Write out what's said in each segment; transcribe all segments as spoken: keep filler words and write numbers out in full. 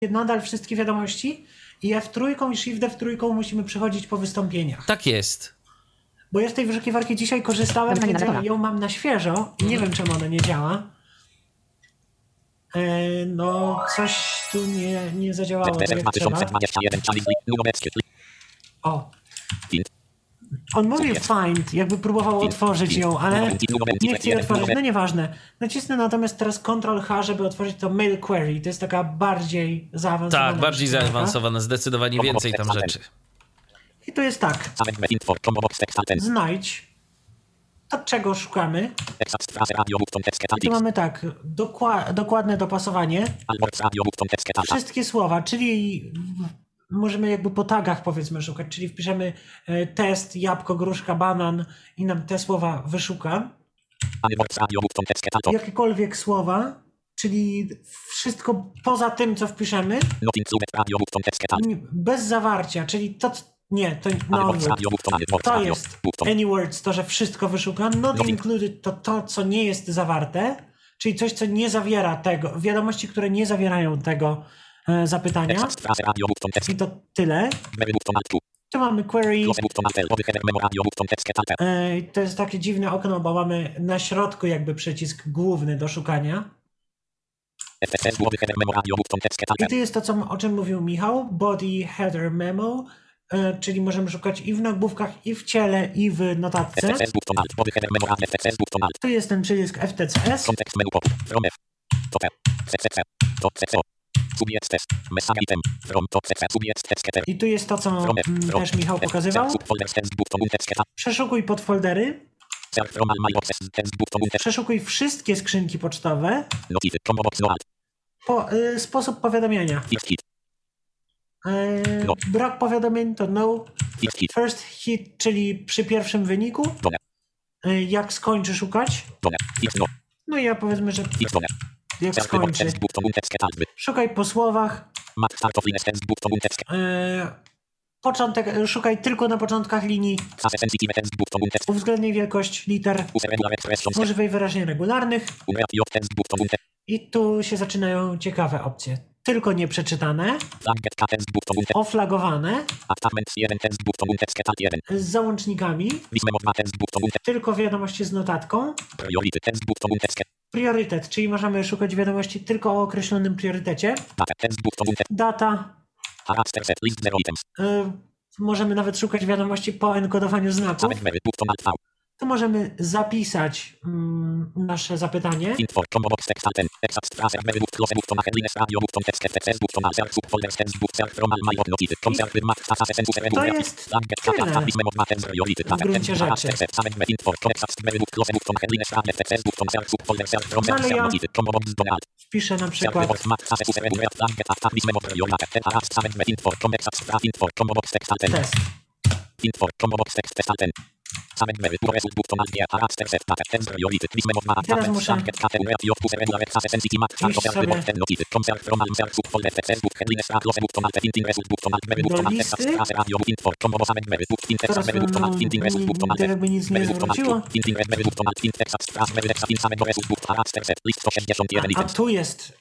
nadal wszystkie wiadomości i F trzy i Shift F trzy musimy przechodzić po wystąpieniach. Tak jest. Bo ja z tej wyszukiwarki dzisiaj korzystałem, więc ja ją mam na świeżo i nie wiem, czemu ona nie działa. E, no, coś tu nie, nie zadziałało tak jak trzeba. O. On mówi find, jakby próbował otworzyć ją, ale nie chce jej otworzyć, no nieważne. Nacisnę natomiast teraz Ctrl H, żeby otworzyć to mail query. To jest taka bardziej zaawansowana. Tak, bardziej zaawansowana, zdecydowanie więcej tam rzeczy. I tu jest tak. Znajdź. Od czego szukamy? I tu mamy tak, dokła- dokładne dopasowanie. Wszystkie słowa, czyli możemy jakby po tagach powiedzmy szukać, czyli wpiszemy e, test, jabłko, gruszka, banan i nam te słowa wyszuka. Jakiekolwiek słowa, czyli wszystko poza tym, co wpiszemy. Bez zawarcia, czyli to, nie, to, no, to jest any words, to, że wszystko wyszuka. Not included to to, co nie jest zawarte, czyli coś, co nie zawiera tego, wiadomości, które nie zawierają tego e, zapytania. I to tyle. Tu mamy query. E, to jest takie dziwne okno, bo mamy na środku jakby przycisk główny do szukania. I tu jest to, co, o czym mówił Michał, body header memo. Czyli możemy szukać i w nagłówkach, i w ciele, i w notatce. Tu jest ten przycisk F T C S. I tu jest to, co też Michał pokazywał. Przeszukuj podfoldery. Przeszukuj wszystkie skrzynki pocztowe. Po, y, sposób powiadamiania. Eee, no. Brak powiadomień to no. First hit, czyli przy pierwszym wyniku. Eee, jak skończy szukać. No i ja powiedzmy, że jak skończy. Szukaj po słowach. Eee, początek, szukaj tylko na początkach linii. Uwzględnij wielkość liter. Używaj wyrażeń regularnych. I tu się zaczynają ciekawe opcje. Tylko nieprzeczytane, oflagowane, z załącznikami, tylko wiadomości z notatką, priorytet, czyli możemy szukać wiadomości tylko o określonym priorytecie, data, y, możemy nawet szukać wiadomości po enkodowaniu znaków. Tu możemy zapisać mm, nasze zapytanie. To jest tyle w gruncie rzeczy. No ale ja wpiszę na przykład test. Teraz muszę iść sobie do listy. Teraz jakby nic nie zwróciło. A, a tu jest.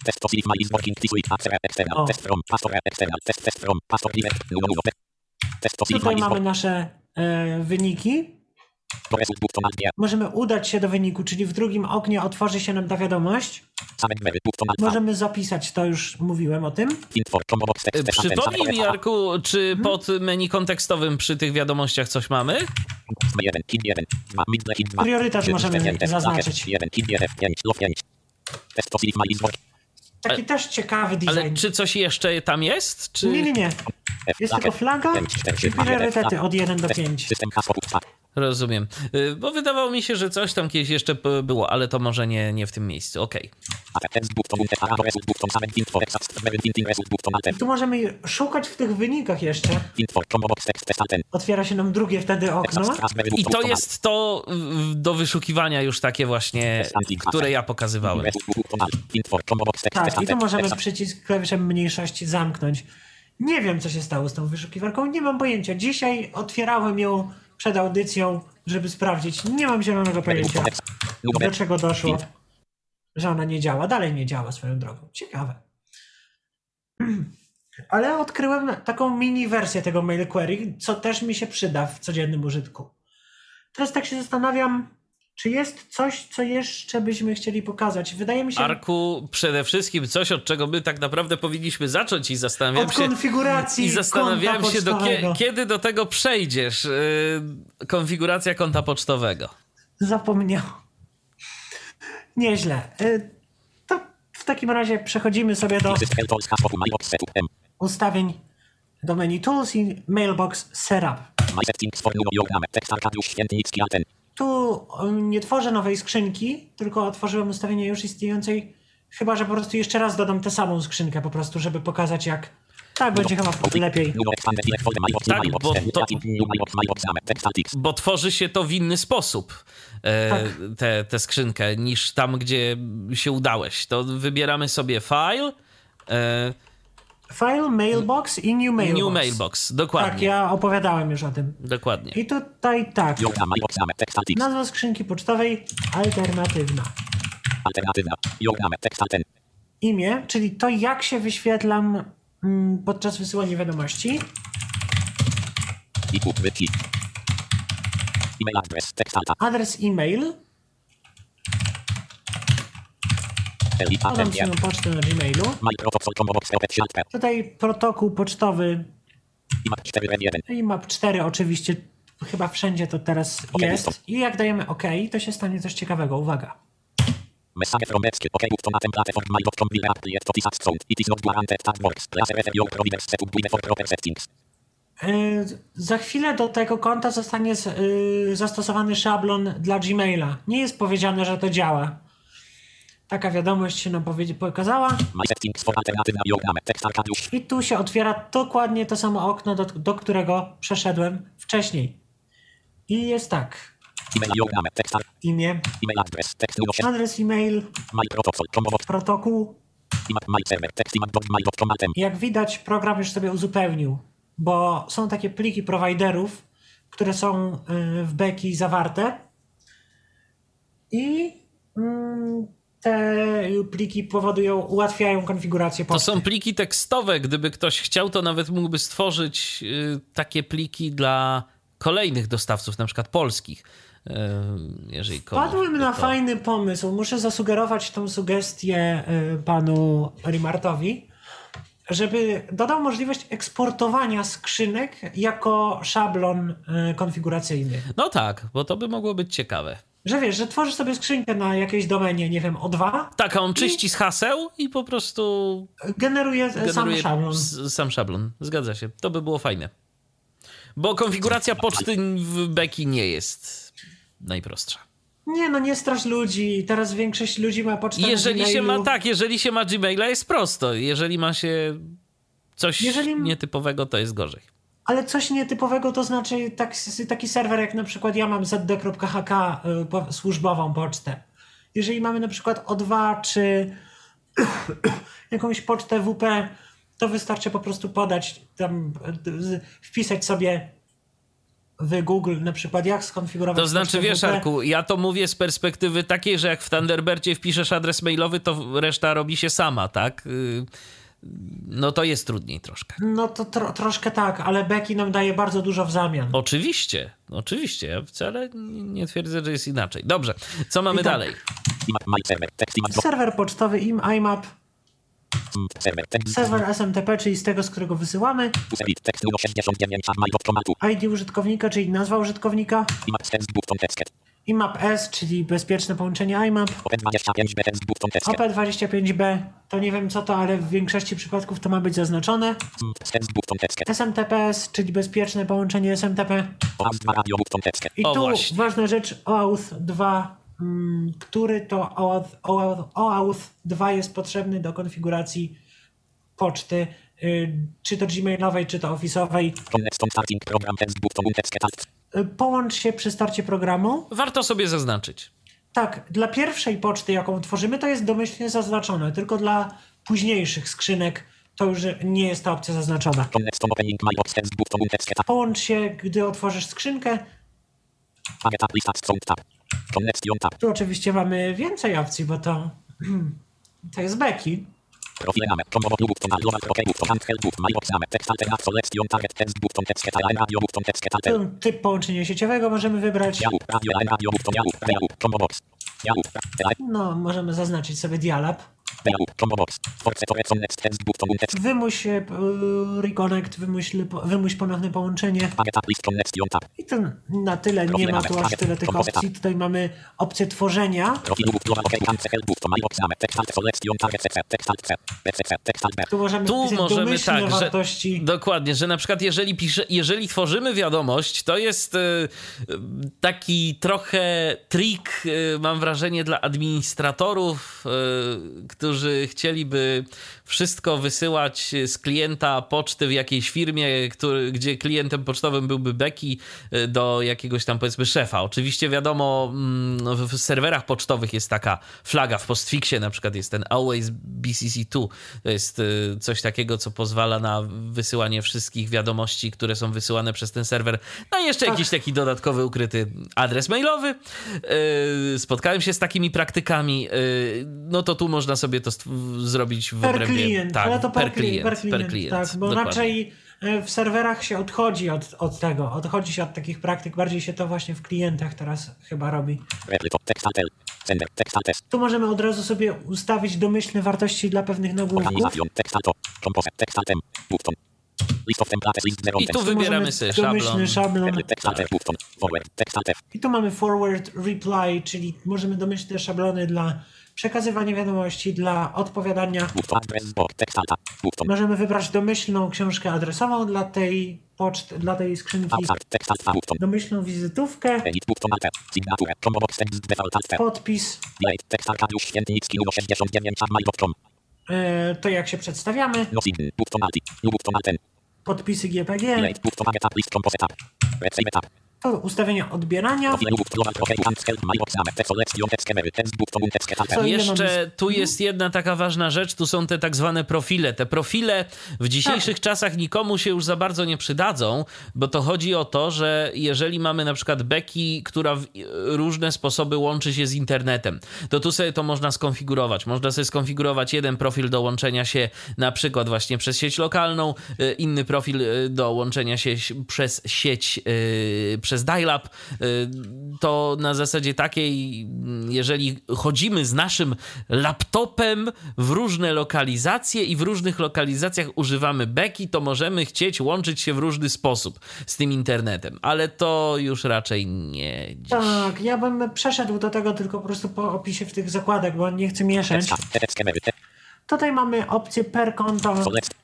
O. Tutaj mamy nasze e, wyniki. Możemy udać się do wyniku, czyli w drugim oknie otworzy się nam ta wiadomość. Możemy zapisać, to już mówiłem o tym. Przypomnij mi, Jarku, czy pod menu kontekstowym przy tych wiadomościach coś mamy? Priorytet możemy zaznaczyć. Taki też ciekawy design. Ale czy coś jeszcze tam jest? Czy... Nie, nie, nie. Jest tylko flaga i priorytety od jeden do pięć. Rozumiem. Bo wydawało mi się, że coś tam kiedyś jeszcze było, ale to może nie, nie w tym miejscu. Okej. Okay. Tu możemy szukać w tych wynikach jeszcze. Otwiera się nam drugie wtedy okno. I to jest to do wyszukiwania już takie właśnie, które ja pokazywałem. Tak, i tu możemy przycisk klawiszem mniejszości zamknąć. Nie wiem, co się stało z tą wyszukiwarką, nie mam pojęcia. Dzisiaj otwierałem ją przed audycją, żeby sprawdzić. Nie mam zielonego pojęcia, do czego doszło, że ona nie działa. Dalej nie działa swoją drogą. Ciekawe. Ale odkryłem taką mini wersję tego mail query, co też mi się przyda w codziennym użytku. Teraz tak się zastanawiam, czy jest coś, co jeszcze byśmy chcieli pokazać. Wydaje mi się... Arku, przede wszystkim coś, od czego my tak naprawdę powinniśmy zacząć i zastanawiam od się... konfiguracji I zastanawiałem konta się, do pocztowego. kiedy do tego przejdziesz. Yy, konfiguracja konta pocztowego. Zapomniał. Nieźle. Y, To w takim razie przechodzimy sobie do ustawień do menu Tools i Mailbox Setup. Tu um, nie tworzę nowej skrzynki, tylko otworzyłem ustawienie już istniejącej, chyba że po prostu jeszcze raz dodam tę samą skrzynkę po prostu, żeby pokazać jak... Tak, będzie chyba lepiej. Tak, bo, to, bo tworzy się to w inny sposób, e, Tak. tę te skrzynkę, niż tam, gdzie się udałeś. To wybieramy sobie file, e, File, Mailbox i New Mailbox. New Mailbox, dokładnie. Tak, ja opowiadałem już o tym. Dokładnie. I tutaj tak. Nazwa skrzynki pocztowej alternatywna. Alternatywna. Imię, czyli to jak się wyświetlam mm, podczas wysyłania wiadomości. E-mail adres, tekst alta. Adres e-mail. Podam swoją pocztę na Gmailu. Tutaj protokół pocztowy i map cztery oczywiście chyba wszędzie to teraz jest. I jak dajemy OK, to się stanie coś ciekawego. Uwaga. Message from Metzger. OK, to na template for mail dot com will react to this sound. It is not guaranteed that works. Please refer your provider's setup guide for proper settings. Yy, za chwilę do tego konta zostanie z, yy, zastosowany szablon dla Gmaila. Nie jest powiedziane, że to działa. Taka wiadomość się nam powie- pokazała. My settings for alternatywna your tekst alta. I tu się otwiera dokładnie to samo okno, do, do którego przeszedłem wcześniej. I jest tak. E-mail your tekst alta. Imię, E-mail adres, tekst numer adres e-mail, My protocol, promowot, protokół. imap, my server, tekst imap dot mail dot com atem. Jak widać, program już sobie uzupełnił, bo są takie pliki prowajderów, które są y, w beki zawarte i mm, te pliki powodują, ułatwiają konfigurację To poczty. są pliki tekstowe. Gdyby ktoś chciał, to nawet mógłby stworzyć y, takie pliki dla kolejnych dostawców, na przykład polskich. Y, jeżeli komuś Wpadłem by na to... fajny pomysł. Muszę zasugerować tą sugestię y, panu Rimartowi, żeby dodał możliwość eksportowania skrzynek jako szablon y, konfiguracyjny. No tak, bo to by mogło być ciekawe. Że wiesz, że tworzysz sobie skrzynkę na jakiejś domenie, nie wiem, O dwa, Tak, a on czyści z haseł i po prostu generuje, generuje sam generuje szablon. s- sam szablon. Zgadza się. To by było fajne. Bo konfiguracja poczty w Beki nie jest najprostsza. Nie, no nie strasz ludzi. Teraz większość ludzi ma pocztę Jeżeli na się Gmailu. ma, tak, jeżeli się ma Gmaila, jest prosto. Jeżeli ma się coś Jeżeli- nietypowego, to jest gorzej. Ale coś nietypowego to znaczy tak, taki serwer jak na przykład ja mam zd kropka h k y, po, służbową pocztę. Jeżeli mamy na przykład O dwa czy jakąś pocztę W P, to wystarczy po prostu podać tam, y, z- wpisać sobie w Google na przykład jak skonfigurować To znaczy, pocztę wiesz, W P. Arku, ja to mówię z perspektywy takiej, że jak w Thunderbirdzie wpiszesz adres mailowy, to reszta robi się sama, tak? Y, No to jest trudniej troszkę. No to tro, troszkę tak, ale Becky nam daje bardzo dużo w zamian. Oczywiście, oczywiście. Ja wcale nie twierdzę, że jest inaczej. Dobrze, co mamy I tak. dalej? Imap, my server, tekst imap dot Serwer pocztowy im IMAP, server, tekst serwer S M T P, czyli z tego, z którego wysyłamy, userit, tekst numer sześćdziesiąt dziewięć, a mail dot com atu. I D użytkownika, czyli nazwa użytkownika, Imap, tekst button tesket. IMAP S, czyli bezpieczne połączenie IMAP, Open dwadzieścia pięć b, tekst button tesket. O P dwadzieścia pięć B, to nie wiem co to, ale w większości przypadków to ma być zaznaczone, Tekst button tesket. S M T P S, czyli bezpieczne połączenie S M T P Oaz dwa radio button tesket. i O, tu właśnie. ważna rzecz, O auth dwa, mm, który to O auth, O auth, O auth dwa jest potrzebny do konfiguracji poczty, y, czy to gmailowej, czy to office'owej. Connect stone starting program, tekst button tesket alt. Y, Połącz się przy starcie programu. Warto sobie zaznaczyć. Tak, dla pierwszej poczty, jaką tworzymy, to jest domyślnie zaznaczone, tylko dla późniejszych skrzynek to już nie jest ta opcja zaznaczona. Connect stone opening mailbox, tekst button tesket alt. Połącz się, gdy otworzysz skrzynkę. Target tab, lista stone tab. Connection tab. Tu oczywiście mamy więcej opcji, bo to, to jest Becky. Profile name. Combo button allow OK button handheld button my box name. Text alternate selection target text button text A N radio button text alter. Tu typ połączenia sieciowego możemy wybrać. Yahoo radio A N radio button Yahoo Yahoo combo box. Yahoo No, możemy zaznaczyć sobie dialab. Yahoo combo box. Force to on next text button text. Wymuś e, reconnect, wymuś, wymuś ponowne połączenie. Target tab list connection tab. I to na tyle, nie ma tu aż tyle tych opcji. Tutaj mamy opcję tworzenia. Profilu button OK handheld button my box name. Text alt selection target text alt text alt. Tu możemy Tu wpisać możemy domyślne tak, że, wartości. dokładnie, że na przykład jeżeli, pisze, jeżeli tworzymy wiadomość, to jest y, taki trochę trik, y, mam wrażenie, dla administratorów, y, którzy chcieliby wszystko wysyłać z klienta poczty w jakiejś firmie, który, gdzie klientem pocztowym byłby Becky, y, do jakiegoś tam powiedzmy szefa. Oczywiście wiadomo, mm, w serwerach pocztowych jest taka flaga, w postfixie na przykład jest ten Always B C C two. To jest y, coś takiego, co pozwala na wysyłanie wszystkich wiadomości, które są wysyłane przez ten serwer. No i jeszcze Tak. jakiś taki dodatkowy, ukryty adres mailowy. Yy, spotkałem się z takimi praktykami. Yy, no to tu można sobie to stw- zrobić w Per obrębie... klient, tak, ale to per, per klient, per klient, per klient. tak, bo Dokładnie. raczej e, w serwerach się odchodzi od, od tego, odchodzi się od takich praktyk, bardziej się to właśnie w klientach teraz chyba robi. Text alter. Sender text alt. Tu możemy od razu sobie ustawić domyślne wartości dla pewnych nagłówków. Organization text alto. Compose text altem. Button. List of templates list zero I tu text. wybieramy możemy sobie domyślny szablon. szablon. Text alter button. Forward text alter. I tu mamy forward reply, czyli możemy domyślne szablony dla przekazywania wiadomości, dla odpowiadania. Button address box text alta. Button. Możemy wybrać domyślną książkę adresową dla tej poczty, dla tej skrzynki, Outside text alta button. domyślną wizytówkę, Edit button alter. Signature. Combo box text default alter. podpis, Late text Arkadiusz Świętnicki numer sześćdziesiąt dziewięć mail kropka com. e, to jak się przedstawiamy, No sign. Button alti. New button alten. podpisy G P G, Late button aget tab list compose tab. Receive tab. to ustawienia odbierania. Profile lub global profile handheld my box name. Text selection text kemery. Text button text alter. Co ile mamy Jeszcze z- tu jest jedna taka ważna rzecz, tu są te tak zwane profile. Te profile w dzisiejszych Tak. czasach nikomu się już za bardzo nie przydadzą, bo to chodzi o to, że jeżeli mamy na przykład Becky, która w różne sposoby łączy się z internetem, to tu sobie to można skonfigurować. Można sobie skonfigurować jeden profil do łączenia się na przykład właśnie przez sieć lokalną, y, inny profil y, do łączenia się ś- przez sieć, y, przez dial-up. Y, To na zasadzie takiej, jeżeli chodzimy z naszym laptopem w różne lokalizacje i w różnych lokalizacjach używamy Becky, to możemy chcieć łączyć się w różny sposób z tym internetem, ale to już raczej nie dziś. Tak, ja bym przeszedł do tego tylko po prostu po opisie w tych zakładach, bo nie chcę mieszać. Text kemery. Tutaj mamy opcję per konto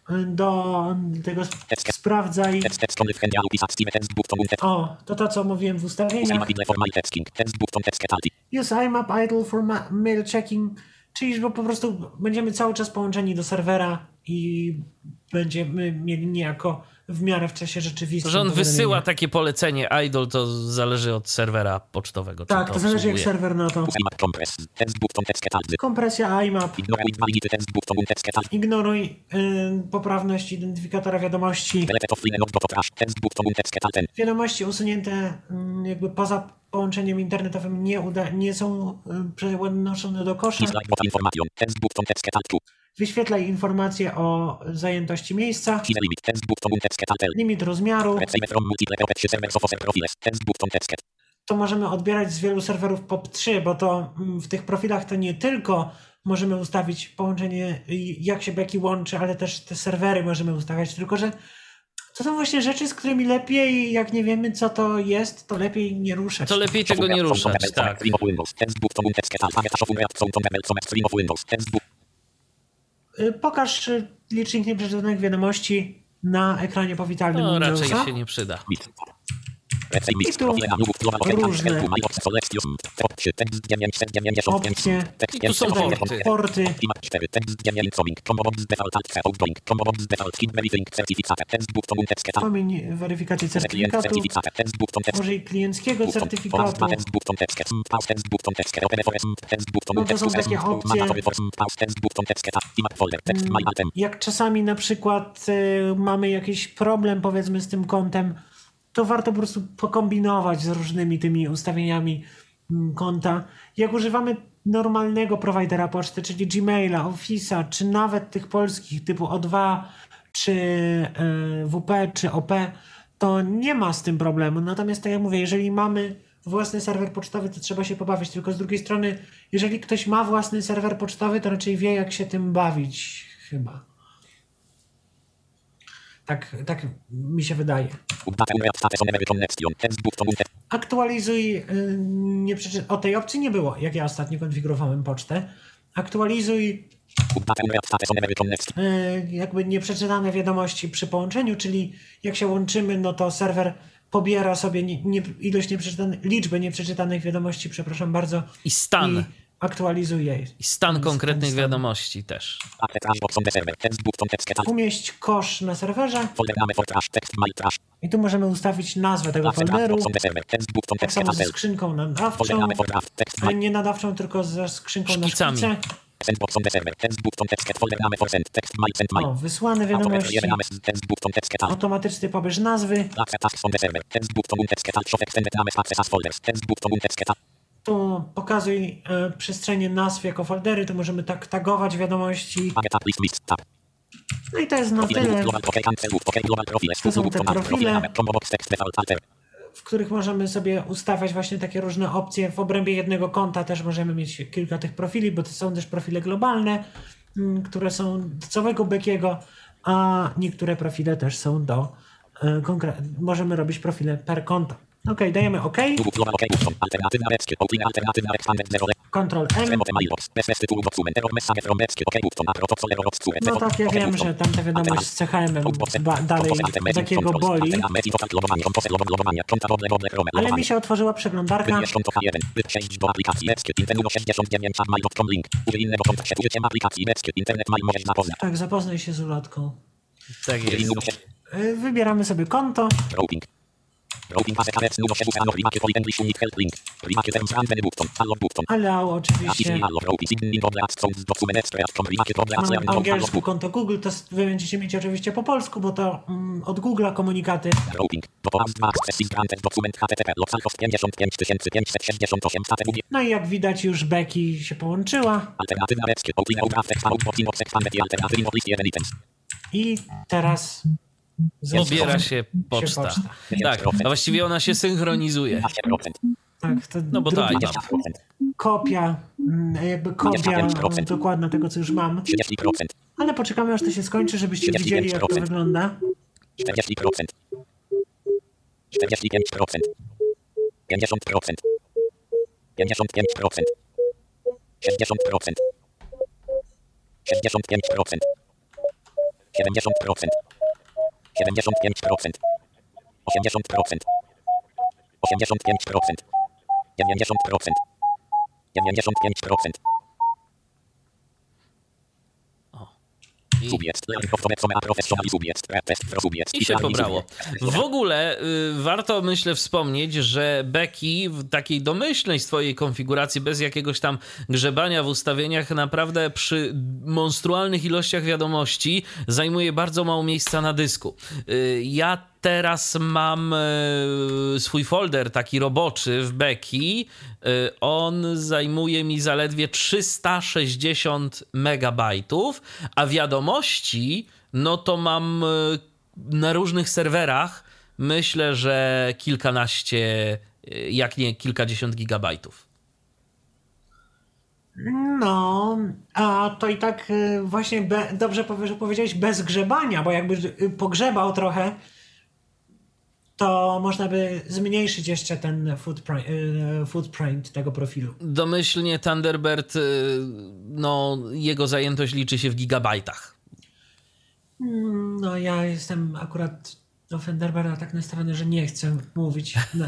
do tego sp- sprawdzaj. Text text on w genialu pisać Steve text button text. O, to to co mówiłem w ustawieniach. Use for my texting. Text button text alti. Use I M A P idle for ma- mail checking, czyli że po prostu będziemy cały czas połączeni do serwera i będziemy mieli niejako w miarę w czasie rzeczywistym. Że on powiadomienia. wysyła takie polecenie idle, to zależy od serwera pocztowego. czy Tak, to zależy jak obsługuje. serwer na to. Use I M A P compress. Text button text alti. Kompresja I M A P. Ignore invalidity text button text alti. Ignoruj y, poprawność identyfikatora wiadomości. Delete offline not to trash. Text button text alten. Wiadomości usunięte y, jakby poza połączeniem internetowym nie, uda, nie są y, przenoszone do kosza. Dislike bot information. Text button text altu. Wyświetlaj informacje o zajętości miejsca. Size limit. Text button text altel. Limit rozmiaru. Receive from multiple P O P trzy servers of other profiles. Text button text. To możemy odbierać z wielu serwerów P O P trzy, bo to mm, w tych profilach to nie tylko możemy ustawić połączenie, y, jak się Becky łączy, ale też te serwery możemy ustawiać, tylko że to są właśnie rzeczy, z którymi lepiej, jak nie wiemy co to jest, to lepiej nie ruszać. To lepiej tego nie ruszać, tak. Text button text alta. Of reaction to stream of Windows. Text button. Y, Pokaż y, licznik nieprzeczytanych wiadomości na ekranie powitalnym No raczej Windowsa. się nie przyda. I tu różne opcje. I tu są porty. Porty. Pomień weryfikację certyfikatu. Użyj klienckiego certyfikatu. No to są takie opcje. Mm, Jak czasami na przykład y, mamy jakiś problem powiedzmy z tym kontem, to warto po prostu pokombinować z różnymi tymi ustawieniami mm, konta. Jak używamy normalnego prowajdera poczty, czyli Gmaila, Office'a, czy nawet tych polskich typu O dwa, czy W P, czy O P, to nie ma z tym problemu. Natomiast tak jak mówię, jeżeli mamy własny serwer pocztowy, to trzeba się pobawić. Tylko z drugiej strony, jeżeli ktoś ma własny serwer pocztowy, to raczej wie, jak się tym bawić chyba. Tak, tak mi się wydaje. Aktualizuj, nie przeczy... o tej opcji nie było, jak ja ostatnio konfigurowałem pocztę. Aktualizuj jakby nieprzeczytane wiadomości przy połączeniu, czyli jak się łączymy, no to serwer pobiera sobie nie, nie, ilość nieprzeczytanych, liczbę nieprzeczytanych wiadomości, przepraszam bardzo. I stan. I aktualizuje. I stan ten, konkretnych ten stan. wiadomości też. Umieść kosz na serwerze. I tu możemy ustawić nazwę tego folderu. Tak samo ze skrzynką nadawczą. Ale nie nadawczą, tylko ze skrzynką Szkicami. na szkice. O, wysłane wiadomości. Automatyczny pobierz nazwy. Tu pokazuj e, przestrzenie nazw jako foldery, tu możemy tak tagować wiadomości. No i to jest na tyle. To są te profile, w których możemy sobie ustawiać właśnie takie różne opcje. W obrębie jednego konta też możemy mieć kilka tych profili, bo to są też profile globalne, m, które są do całego Beckiego, a niektóre profile też są do e, konkre- możemy robić profile per konto. Ok, dajemy OK. Control M. No tak, ja wiem, że tamta wiadomość z C H M-em ba- dalej takiego boli. Ale mi się otworzyła przeglądarka. Tak, zapoznaj się z ulotką. Tak jest. Wybieramy sobie konto. Allow oczywiście. Mamy po angielsku konto Google, to wy będziecie mieć oczywiście po polsku, bo to mm, od Google'a komunikaty. No i jak widać już Becky się połączyła. I teraz Pobiera się poczta. poczta. Tak, a właściwie ona się synchronizuje. Tak, to No bo to drugi- iPad. kopia, mm, jakby kopia mm, dokładna tego, co już mam. Ale poczekamy, aż to się skończy, żebyście widzieli, jak to wygląda. czterdzieści procent. czterdzieści pięć procent. pięćdziesiąt procent. pięćdziesiąt pięć procent. sześćdziesiąt procent. sześćdziesiąt pięć procent. siedemdziesiąt procent. siedemdziesiąt pięć procent. osiemdziesiąt procent. osiemdziesiąt pięć procent. dziewięćdziesiąt procent. dziewięćdziesiąt pięć procent. I się pobrało. W ogóle y, warto, myślę, wspomnieć, że Becky w takiej domyślnej swojej konfiguracji, bez jakiegoś tam grzebania w ustawieniach, naprawdę przy monstrualnych ilościach wiadomości zajmuje bardzo mało miejsca na dysku. Y, ja teraz mam y, swój folder taki roboczy w Becky. Y, on zajmuje mi zaledwie trzysta sześćdziesiąt megabajtów, a wiadomości, no to mam y, na różnych serwerach, myślę, że kilkanaście, y, jak nie kilkadziesiąt gigabajtów. No, a to i tak y, właśnie be, dobrze powie, że powiedziałeś bez grzebania, bo jakby y, pogrzebał trochę, to można by zmniejszyć jeszcze ten footprint, y, footprint tego profilu. Domyślnie Thunderbird, y, no jego zajętość liczy się w gigabajtach. Mm, No ja jestem akurat do Thunderbirda tak nastawiony, że nie chcę mówić. No.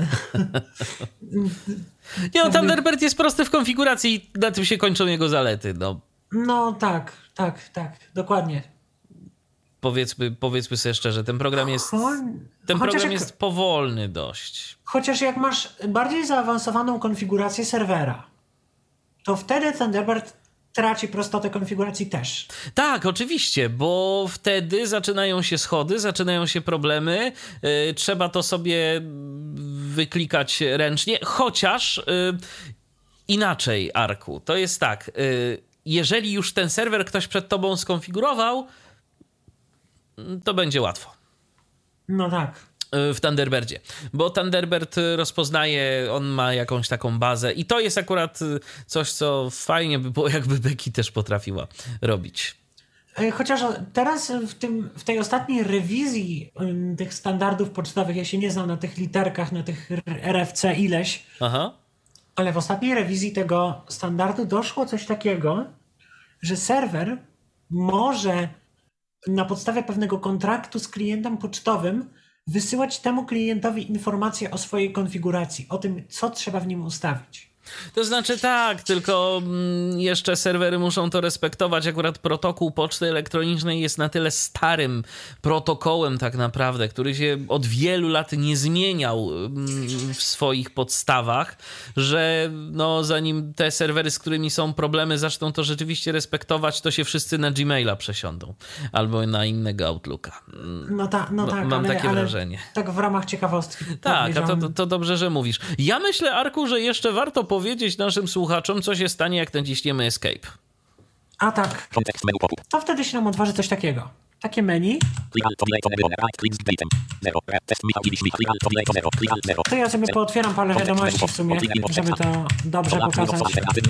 Nie, no Thunderbird jest prosty w konfiguracji i na tym się kończą jego zalety, no. No tak, tak, tak, dokładnie. Powiedzmy, powiedzmy sobie szczerze, ten program jest, Cho- ten chociaż program jak- jest powolny dość. Chociaż jak masz bardziej zaawansowaną konfigurację serwera, to wtedy Thunderbird traci prostotę konfiguracji też. Tak, oczywiście, bo wtedy zaczynają się schody, zaczynają się problemy, yy, trzeba to sobie wyklikać ręcznie, chociaż yy, inaczej, Arku. To jest tak, jeżeli już ten serwer ktoś przed tobą skonfigurował, to będzie łatwo. No tak. W Thunderbirdzie, bo Thunderbird rozpoznaje, on ma jakąś taką bazę i to jest akurat coś, co fajnie by było, jakby Becky też potrafiła robić. Chociaż teraz w, tym, w tej ostatniej rewizji um, tych standardów pocztowych, ja się nie znam na tych literkach, na tych R F C ileś, Aha. ale w ostatniej rewizji tego standardu doszło coś takiego, że serwer może na podstawie pewnego kontraktu z klientem pocztowym wysyłać temu klientowi informacje o swojej konfiguracji, o tym, co trzeba w nim ustawić. To znaczy tak, tylko jeszcze serwery muszą to respektować. Akurat protokół poczty elektronicznej jest na tyle starym protokołem tak naprawdę, który się od wielu lat nie zmieniał w swoich podstawach, że no zanim te serwery, z którymi są problemy, zaczną to rzeczywiście respektować, to się wszyscy na Gmaila przesiądą albo na innego Outlooka. No, ta, no tak, Mam ale, takie ale wrażenie. Tak w ramach ciekawostki. Tak, a to, to, to dobrze, że mówisz. Ja myślę, Arku, że jeszcze warto powiedzieć naszym słuchaczom, co się stanie, jak naciśniemy Escape. A tak. To wtedy się nam otworzy coś takiego. Takie menu. To ja sobie pootwieram parę wiadomości w sumie, żeby to dobrze pokazać.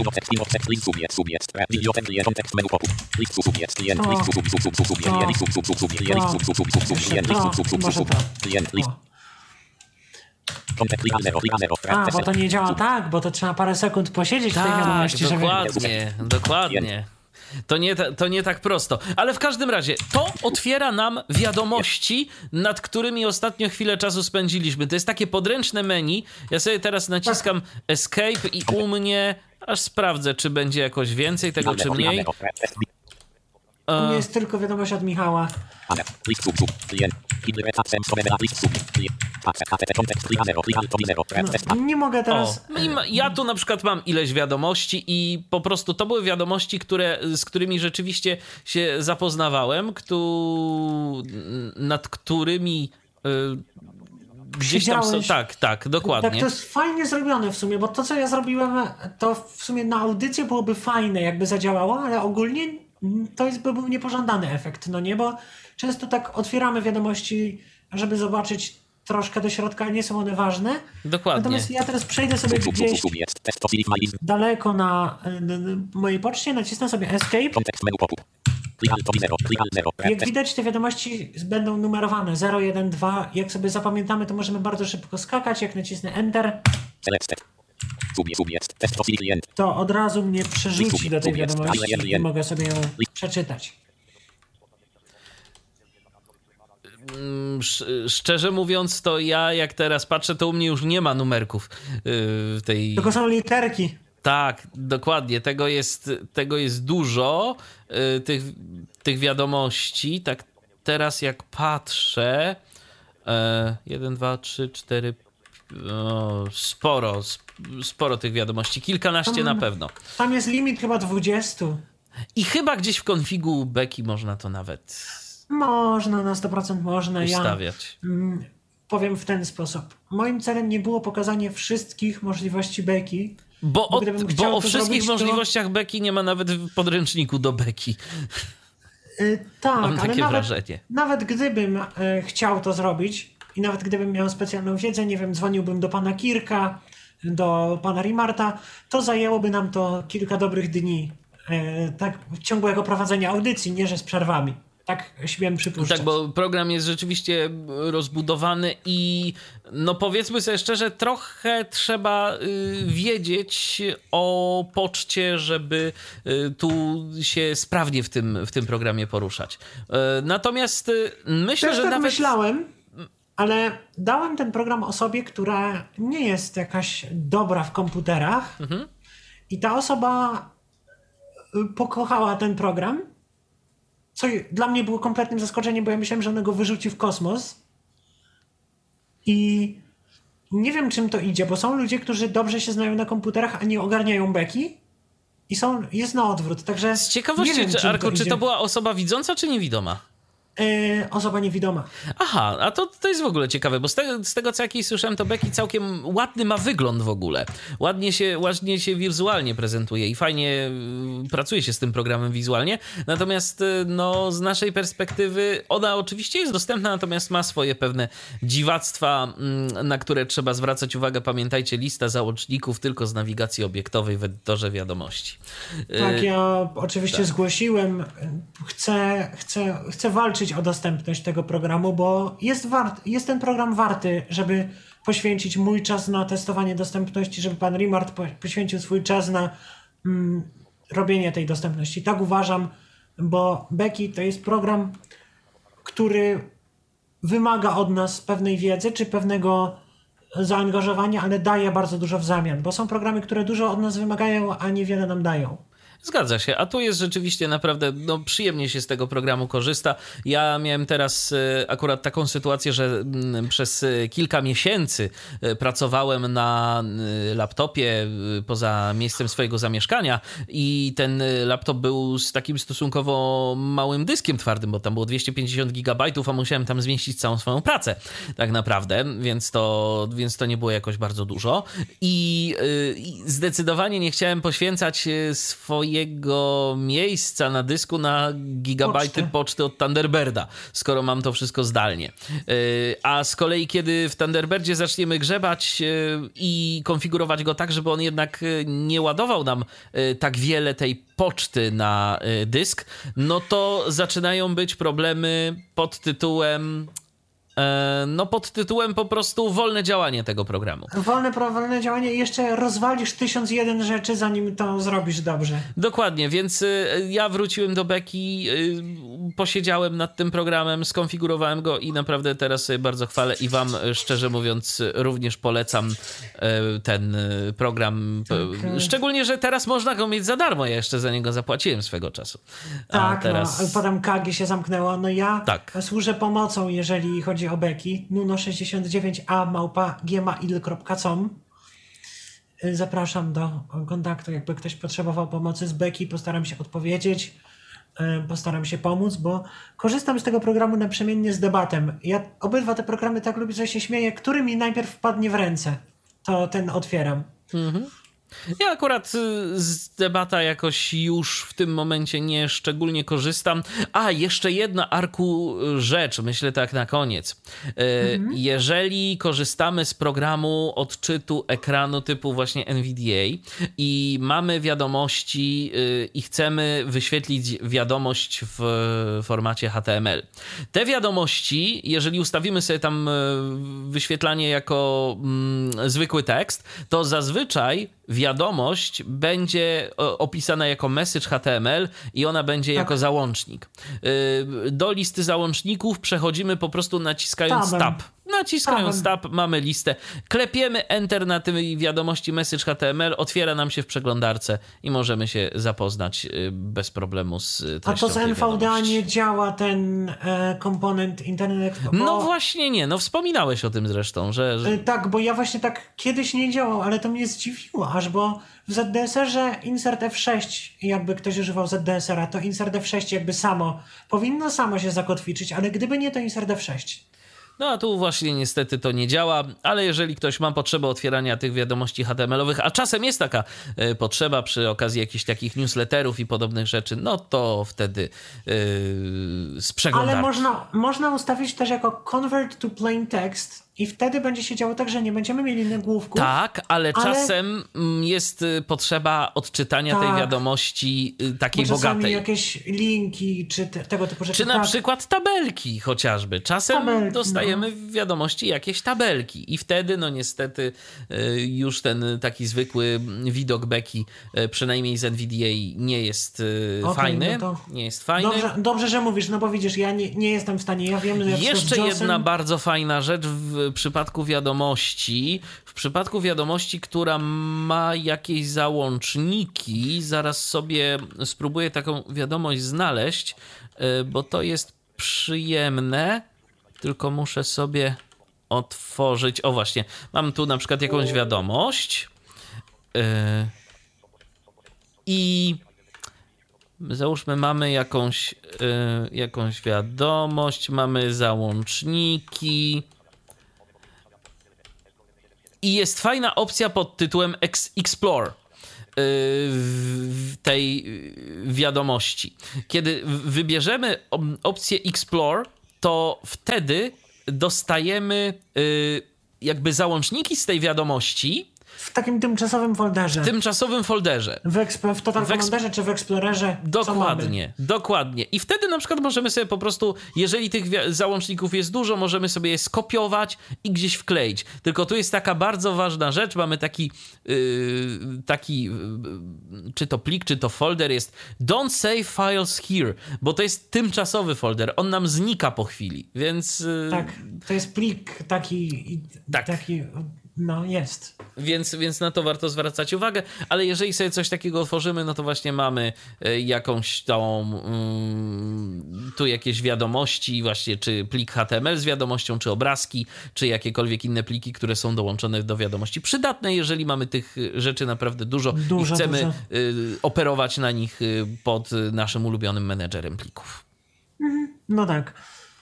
A, bo to nie działa tak, bo to trzeba parę sekund posiedzieć tak, w tej wiadomości, żeby... dokładnie, dokładnie. To nie, to nie tak prosto. Ale w każdym razie, to otwiera nam wiadomości, nad którymi ostatnio chwilę czasu spędziliśmy. To jest takie podręczne menu. Ja sobie teraz naciskam Escape i u mnie aż sprawdzę, czy będzie jakoś więcej tego, czy mniej. U mnie jest tylko wiadomość od Michała. No, nie mogę teraz... O, ja tu na przykład mam ileś wiadomości i po prostu to były wiadomości, które, z którymi rzeczywiście się zapoznawałem, któ... nad którymi... Yy, gdzieś tam są, tak, tak, dokładnie. Tak, to jest fajnie zrobione w sumie, bo to, co ja zrobiłem, to w sumie na audycję byłoby fajne, jakby zadziałało, ale ogólnie to jest, by był niepożądany efekt, no nie? Bo często tak otwieramy wiadomości, żeby zobaczyć troszkę do środka, nie są one ważne. Dokładnie. Natomiast ja teraz przejdę sobie gdzieś daleko na, na, na mojej poczcie, nacisnę sobie Escape. Jak widać, te wiadomości będą numerowane zero, jeden, dwa. Jak sobie zapamiętamy, to możemy bardzo szybko skakać. Jak nacisnę Enter, to od razu mnie przerzuci do tej wiadomości i mogę sobie ją przeczytać. Szczerze mówiąc, to ja jak teraz patrzę, to u mnie już nie ma numerków w tej... Tylko są literki. Tak, dokładnie. Tego jest, tego jest dużo, tych, tych wiadomości. Tak teraz jak patrzę, jeden, dwa, trzy, cztery, sporo, sporo tych wiadomości. Kilkanaście tam, na pewno. Tam jest limit chyba dwudziestu. I chyba gdzieś w konfigu Becky można to nawet... Można, na sto procent można. Ustawiać. Ja mm, powiem w ten sposób. Moim celem nie było pokazanie wszystkich możliwości Becky. Bo, bo, o, bo o wszystkich zrobić, możliwościach to... Becky nie ma nawet w podręczniku do Becky. Yy, tak, Mam takie ale nawet, wrażenie. Nawet gdybym y, chciał to zrobić i nawet gdybym miał specjalną wiedzę, nie wiem, dzwoniłbym do pana Kirka, do pana Rimarta, to zajęłoby nam to kilka dobrych dni. Y, tak, ciągłego prowadzenia audycji, nie że z przerwami. Tak śmiem przypuszczać. Tak, bo program jest rzeczywiście rozbudowany i no powiedzmy sobie szczerze, trochę trzeba y, wiedzieć o poczcie, żeby y, tu się sprawnie w tym, w tym programie poruszać. Y, natomiast y, myślę, Też że tak nawet... myślałem, ale dałem ten program osobie, która nie jest jakaś dobra w komputerach mhm. i ta osoba pokochała ten program. Co dla mnie było kompletnym zaskoczeniem, bo ja myślałem, że ona go wyrzuci w kosmos. I nie wiem, czym to idzie, bo są ludzie, którzy dobrze się znają na komputerach, a nie ogarniają Becky. I są, jest na odwrót, także... Z ciekawości, nie wiem, czy, Arku, to czy idzie. to była osoba widząca, czy niewidoma? Yy, osoba niewidoma. Aha, a to, to jest w ogóle ciekawe, bo z tego, z tego co jakiś słyszałem, to Becky całkiem ładny ma wygląd w ogóle. Ładnie się, ładnie się wizualnie prezentuje i fajnie y, pracuje się z tym programem wizualnie. Natomiast y, no, z naszej perspektywy ona oczywiście jest dostępna, natomiast ma swoje pewne dziwactwa, y, na które trzeba zwracać uwagę. Pamiętajcie, lista załączników tylko z nawigacji obiektowej w edytorze wiadomości. Y, Tak, ja oczywiście tak. zgłosiłem. Chcę, chcę, chcę walczyć o dostępność tego programu, bo jest, wart, jest ten program warty, żeby poświęcić mój czas na testowanie dostępności, żeby pan Rimart po, poświęcił swój czas na mm, robienie tej dostępności. Tak uważam, bo Becky to jest program, który wymaga od nas pewnej wiedzy czy pewnego zaangażowania, ale daje bardzo dużo w zamian, bo są programy, które dużo od nas wymagają, a niewiele nam dają. Zgadza się, a tu jest rzeczywiście naprawdę, no przyjemnie się z tego programu korzysta. Ja miałem teraz akurat taką sytuację, że przez kilka miesięcy pracowałem na laptopie poza miejscem swojego zamieszkania i ten laptop był z takim stosunkowo małym dyskiem twardym, bo tam było dwieście pięćdziesiąt gigabajtów, a musiałem tam zmieścić całą swoją pracę tak naprawdę, więc to, więc to nie było jakoś bardzo dużo i, i zdecydowanie nie chciałem poświęcać swojej jego miejsca na dysku na gigabajty poczty, poczty od Thunderbirda, skoro mam to wszystko zdalnie. A z kolei, kiedy w Thunderbirdzie zaczniemy grzebać i konfigurować go tak, żeby on jednak nie ładował nam tak wiele tej poczty na dysk, no to zaczynają być problemy pod tytułem no pod tytułem po prostu wolne działanie tego programu. Wolne, wolne działanie i jeszcze rozwalisz tysiąc jeden rzeczy, zanim to zrobisz dobrze. Dokładnie, więc ja wróciłem do Becky, posiedziałem nad tym programem, skonfigurowałem go i naprawdę teraz sobie bardzo chwalę i wam szczerze mówiąc również polecam ten program. Tak. Szczególnie, że teraz można go mieć za darmo, ja jeszcze za niego zapłaciłem swego czasu. A tak, teraz... no, potem K G się zamknęło. No ja tak. służę pomocą, jeżeli chodzi o Becky. nuno sześćdziesiąt dziewięć a małpa gmail kropka com. Zapraszam do kontaktu, jakby ktoś potrzebował pomocy z Becky, postaram się odpowiedzieć, postaram się pomóc, bo korzystam z tego programu naprzemiennie z Debatem. Ja obydwa te programy tak lubię, że się śmieję, który mi najpierw wpadnie w ręce, to ten otwieram. Mhm. Ja akurat z Debata jakoś już w tym momencie nie szczególnie korzystam. A, jeszcze jedna, Arku, rzecz, myślę tak na koniec. Mhm. Jeżeli korzystamy z programu odczytu ekranu typu właśnie N V D A i mamy wiadomości i chcemy wyświetlić wiadomość w formacie H T M L. Te wiadomości, jeżeli ustawimy sobie tam wyświetlanie jako mm, zwykły tekst, to zazwyczaj wiadomość będzie opisana jako message H T M L i ona będzie tak. jako załącznik. Do listy załączników przechodzimy po prostu naciskając Tabem. tab. Naciskając tab, mamy listę, klepiemy Enter na tej wiadomości message H T M L, otwiera nam się w przeglądarce i możemy się zapoznać bez problemu z treścią. A to z N V D A nie działa ten e, komponent Internet Explorer? No właśnie nie, no wspominałeś o tym zresztą, że... że... E, tak, bo ja właśnie tak kiedyś nie działał, ale to mnie zdziwiło aż, bo w Z D S R-ze insert F sześć, jakby ktoś używał Z D S R-a, to insert F sześć jakby samo, powinno samo się zakotwiczyć, ale gdyby nie, to insert F sześć. No a tu właśnie niestety to nie działa, ale jeżeli ktoś ma potrzebę otwierania tych wiadomości H T M L-owych, a czasem jest taka y, potrzeba przy okazji jakichś takich newsletterów i podobnych rzeczy, no to wtedy yy, z przeglądarki. Ale można, można ustawić też jako convert to plain text i wtedy będzie się działo tak, że nie będziemy mieli nagłówków. Tak, ale, ale... czasem jest potrzeba odczytania tak. tej wiadomości takiej bo czasami bogatej. jakieś linki, czy te, tego typu rzeczy. Czy na tak. przykład tabelki chociażby. Czasem tabelki, dostajemy no. w wiadomości jakieś tabelki i wtedy no niestety już ten taki zwykły widok Becky, przynajmniej z N V D A nie jest okay, fajny. No nie jest fajny. Dobrze, dobrze, że mówisz, no bo widzisz, ja nie, nie jestem w stanie, ja wiem, że jeszcze jedna bardzo fajna rzecz w W przypadku wiadomości, w przypadku wiadomości, która ma jakieś załączniki, zaraz sobie spróbuję taką wiadomość znaleźć, bo to jest przyjemne, tylko muszę sobie otworzyć. O właśnie, mam tu na przykład jakąś wiadomość i załóżmy mamy jakąś, yy, jakąś wiadomość, mamy załączniki i jest fajna opcja pod tytułem Explore w tej wiadomości. Kiedy wybierzemy opcję Explore, to wtedy dostajemy jakby załączniki z tej wiadomości w takim tymczasowym folderze. W tymczasowym folderze. W, eksp- w Total w eksp- Commanderze czy w Explorerze. Dokładnie, dokładnie. I wtedy na przykład możemy sobie po prostu, jeżeli tych wi- załączników jest dużo, możemy sobie je skopiować i gdzieś wkleić. Tylko tu jest taka bardzo ważna rzecz, mamy taki yy, taki yy, czy to plik, czy to folder jest don't save files here, bo to jest tymczasowy folder, on nam znika po chwili, więc... Yy... Tak, to jest plik taki... Tak. taki no, jest. Więc, więc na to warto zwracać uwagę, ale jeżeli sobie coś takiego otworzymy, no to właśnie mamy jakąś tą um, tu jakieś wiadomości, właśnie czy plik H T M L z wiadomością, czy obrazki, czy jakiekolwiek inne pliki, które są dołączone do wiadomości. Przydatne, jeżeli mamy tych rzeczy naprawdę dużo, dużo i chcemy dużo. operować na nich pod naszym ulubionym menedżerem plików. No tak.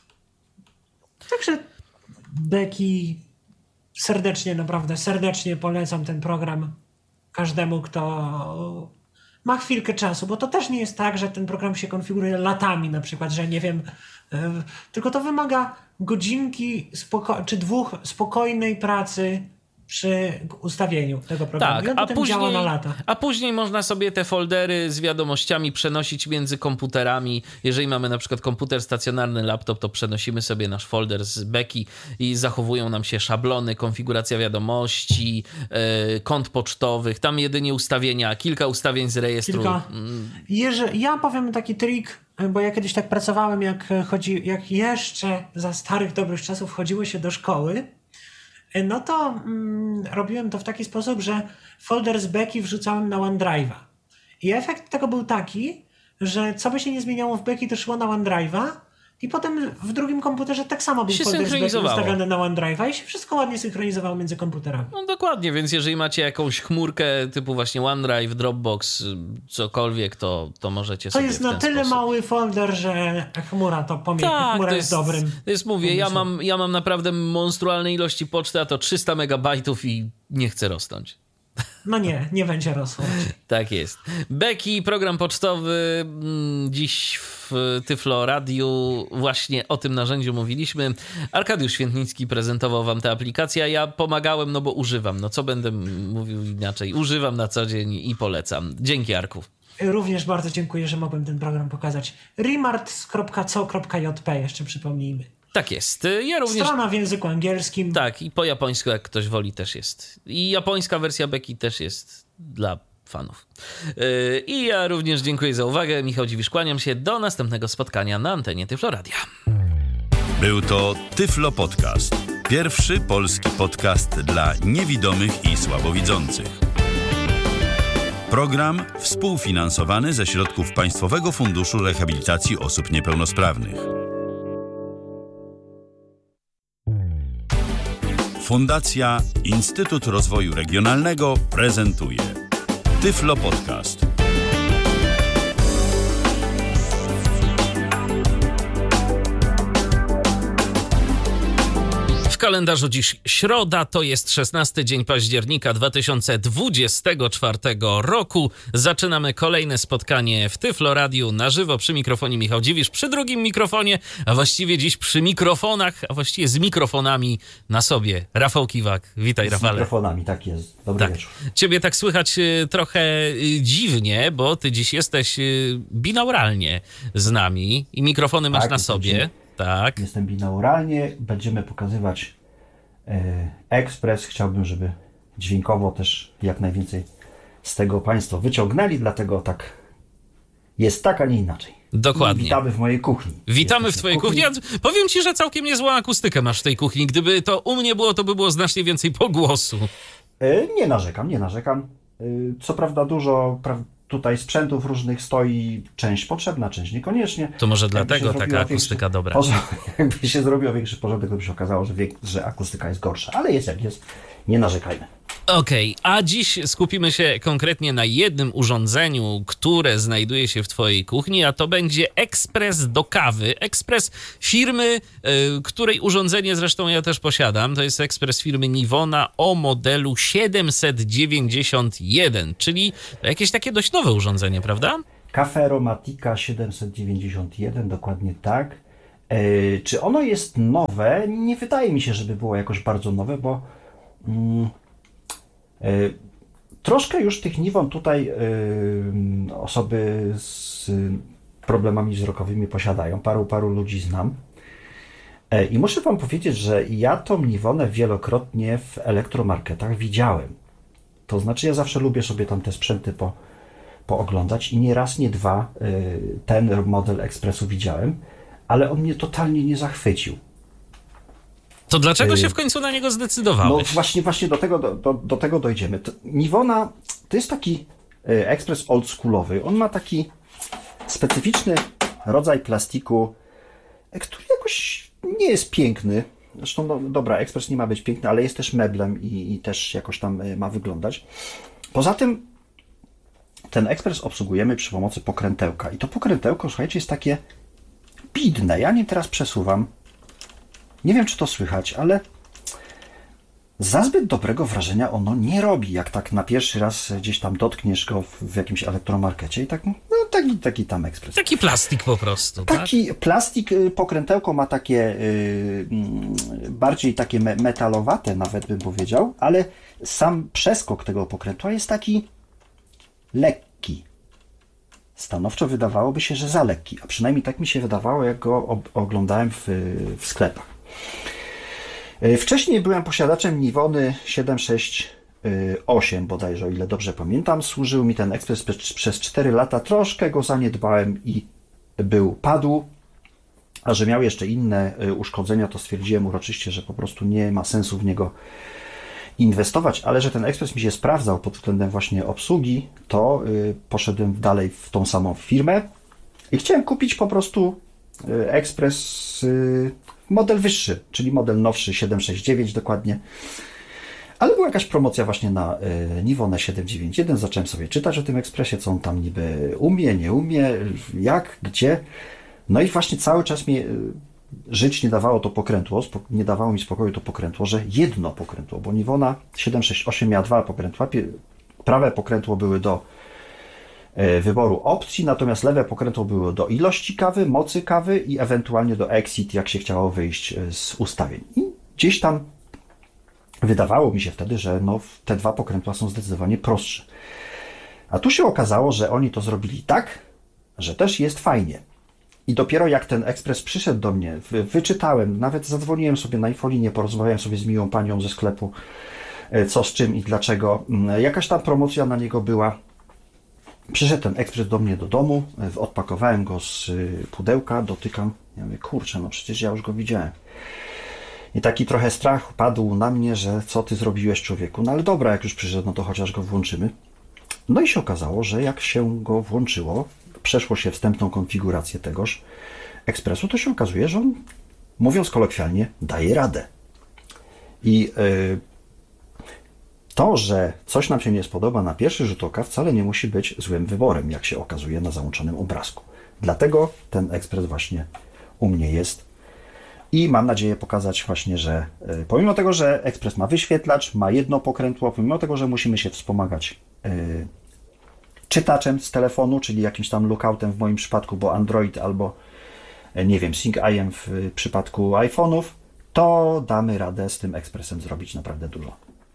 Także Becky... Serdecznie, naprawdę serdecznie polecam ten program każdemu, kto ma chwilkę czasu, bo to też nie jest tak, że ten program się konfiguruje latami na przykład, że nie wiem, yy, tylko to wymaga godzinki spoko- czy dwóch spokojnej pracy przy ustawieniu tego programu. Tak, I on a potem później, działa na lata. A później można sobie te foldery z wiadomościami przenosić między komputerami. Jeżeli mamy na przykład komputer stacjonarny, laptop, to przenosimy sobie nasz folder z Becky i zachowują nam się szablony, konfiguracja wiadomości, yy, kont pocztowych, tam jedynie ustawienia, kilka ustawień z rejestru. Kilka. Jeżeli, ja powiem taki trik, bo ja kiedyś tak pracowałem, jak, chodzi, jak jeszcze za starych, dobrych czasów chodziło się do szkoły, no to mm, robiłem to w taki sposób, że folder z Becky wrzucałem na OneDrive'a. I efekt tego był taki, że co by się nie zmieniało w Becky, to szło na OneDrive'a i potem w drugim komputerze tak samo był się folder z Becky ustawiony na OneDrive'a i się wszystko ładnie synchronizowało między komputerami. No dokładnie, więc jeżeli macie jakąś chmurkę typu właśnie OneDrive, Dropbox, cokolwiek, to, to możecie to sobie To jest w ten na tyle sposób. mały folder, że chmura to pomyśl. Tak, chmura to jest, jest dobrym. To jest, mówię, ja mam, ja mam naprawdę monstrualne ilości poczty, a to trzysta megabajtów i nie chcę rosnąć. No nie, nie będzie rosło. Tak jest. Becky, program pocztowy. Dziś w Tyflo Radiu właśnie o tym narzędziu mówiliśmy. Arkadiusz Świętnicki prezentował wam tę aplikację, a ja pomagałem, no bo używam. No co będę mówił inaczej? Używam na co dzień i polecam. Dzięki, Arku. Również bardzo dziękuję, że mogłem ten program pokazać. remart kropka co kropka j p jeszcze przypomnijmy. Tak jest. Ja również... Strona w języku angielskim. Tak, i po japońsku, jak ktoś woli, też jest. I japońska wersja Becky też jest dla fanów. Yy, I ja również dziękuję za uwagę. Michał Dziwisz, kłaniam się. Do następnego spotkania na antenie Tyflo Radia. Był to Tyflo Podcast. Pierwszy polski podcast dla niewidomych i słabowidzących. Program współfinansowany ze środków Państwowego Funduszu Rehabilitacji Osób Niepełnosprawnych. Fundacja Instytut Rozwoju Regionalnego prezentuje Tyflo Podcast. W kalendarzu dziś środa, to jest szesnasty dzień października dwa tysiące dwudziestego czwartego roku. Zaczynamy kolejne spotkanie w Tyflo Radiu na żywo przy mikrofonie Michał Dziwisz, przy drugim mikrofonie, a właściwie dziś przy mikrofonach, a właściwie z mikrofonami na sobie. Rafał Kiwak. Witaj, Rafale. Z mikrofonami, tak jest. Dobry tak. wieczór. Ciebie tak słychać y, trochę y, dziwnie, bo ty dziś jesteś y, binauralnie z nami i mikrofony masz Tak, na sobie. jestem- Tak. Jestem binauralnie, będziemy pokazywać e, ekspres. Chciałbym, żeby dźwiękowo też jak najwięcej z tego Państwo wyciągnęli, dlatego tak jest tak, a nie inaczej. Dokładnie. I witamy w mojej kuchni. Witamy Jesteśmy w twojej kuchni. Ja powiem ci, że całkiem niezłą akustykę masz w tej kuchni. Gdyby to u mnie było, to by było znacznie więcej pogłosu. E, nie narzekam, nie narzekam. E, co prawda dużo pra- tutaj sprzętów różnych stoi, część potrzebna, część niekoniecznie. To może Jakby dlatego się taka zrobiła akustyka większy dobra. porządek- Jakby się zrobił większy porządek, to by się okazało, że, wiek, że akustyka jest gorsza. Ale jest jak jest, nie narzekajmy. Okej, okay, a dziś skupimy się konkretnie na jednym urządzeniu, które znajduje się w twojej kuchni, a to będzie ekspres do kawy. Ekspres firmy, y, której urządzenie zresztą ja też posiadam. To jest ekspres firmy Nivona o modelu siedemset dziewięćdziesiąt jeden, czyli to jakieś takie dość nowe urządzenie, prawda? Caferomatica siedemset dziewięćdziesiąt jeden, dokładnie tak. E, czy ono jest nowe? Nie wydaje mi się, żeby było jakoś bardzo nowe, bo... Mm, Troszkę już tych Nivon tutaj osoby z problemami wzrokowymi posiadają. Paru, paru ludzi znam. I muszę wam powiedzieć, że ja tą Nivonę wielokrotnie w elektromarketach widziałem. To znaczy ja zawsze lubię sobie tam te sprzęty po, pooglądać i nie raz, nie dwa ten model ekspresu widziałem, ale on mnie totalnie nie zachwycił. To dlaczego się w końcu na niego zdecydowałeś? No właśnie, właśnie do tego, do, do, do tego dojdziemy. To, Nivona to jest taki ekspres oldschoolowy. On ma taki specyficzny rodzaj plastiku, który jakoś nie jest piękny. Zresztą, no, dobra, ekspres nie ma być piękny, ale jest też meblem i, i też jakoś tam ma wyglądać. Poza tym ten ekspres obsługujemy przy pomocy pokrętełka. I to pokrętełko, słuchajcie, jest takie bidne. Ja nim teraz przesuwam. Nie wiem, czy to słychać, ale za zbyt dobrego wrażenia ono nie robi, jak tak na pierwszy raz gdzieś tam dotkniesz go w, w jakimś elektromarkecie i tak, no taki, taki tam ekspres. Taki plastik po prostu, Taki tak? plastik, pokrętełko ma takie yy, bardziej takie me- metalowate nawet bym powiedział, ale sam przeskok tego pokrętła jest taki lekki. Stanowczo wydawałoby się, że za lekki, a przynajmniej tak mi się wydawało, jak go ob- oglądałem w, w sklepach. Wcześniej byłem posiadaczem Nivony siedem sześć osiem bodajże, o ile dobrze pamiętam. Służył mi ten ekspres przez cztery lata. Troszkę go zaniedbałem i był padł. A że miał jeszcze inne uszkodzenia, to stwierdziłem uroczyście, że po prostu nie ma sensu w niego inwestować, ale że ten ekspres mi się sprawdzał pod względem właśnie obsługi, to poszedłem dalej w tą samą firmę i chciałem kupić po prostu ekspres model wyższy, czyli model nowszy, siedem sześć dziewięć dokładnie. Ale była jakaś promocja właśnie na Nivonę siedem dziewięć jeden. Zacząłem sobie czytać o tym ekspresie, co on tam niby umie, nie umie, jak, gdzie. No i właśnie cały czas mi żyć nie dawało to pokrętło, nie dawało mi spokoju to pokrętło, że jedno pokrętło, bo Nivona siedem sześć osiem miała dwa pokrętła. Prawe pokrętło były do wyboru opcji, natomiast lewe pokrętło było do ilości kawy, mocy kawy i ewentualnie do exit, jak się chciało wyjść z ustawień. I gdzieś tam wydawało mi się wtedy, że no, te dwa pokrętła są zdecydowanie prostsze. A tu się okazało, że oni to zrobili tak, że też jest fajnie. I dopiero jak ten ekspres przyszedł do mnie, wyczytałem, nawet zadzwoniłem sobie na infolinię, porozmawiałem sobie z miłą panią ze sklepu, co z czym i dlaczego. Jakaś tam promocja na niego była. Przyszedł ten ekspres do mnie do domu, odpakowałem go z pudełka, dotykam. Ja mówię, kurczę, no przecież ja już go widziałem. I taki trochę strach padł na mnie, że co ty zrobiłeś, człowieku? No ale dobra, jak już przyszedł, no to chociaż go włączymy. No i się okazało, że jak się go włączyło, przeszło się wstępną konfigurację tegoż ekspresu, to się okazuje, że on, mówiąc kolokwialnie, daje radę. I yy, to, że coś nam się nie spodoba na pierwszy rzut oka, wcale nie musi być złym wyborem, jak się okazuje na załączonym obrazku. Dlatego ten ekspres właśnie u mnie jest. I mam nadzieję pokazać właśnie, że yy, pomimo tego, że ekspres ma wyświetlacz, ma jedno pokrętło, pomimo tego, że musimy się wspomagać yy, czytaczem z telefonu, czyli jakimś tam lookoutem w moim przypadku, bo Android albo nie wiem, Sync I M w przypadku iPhone'ów, to damy radę z tym ekspresem zrobić naprawdę dużo.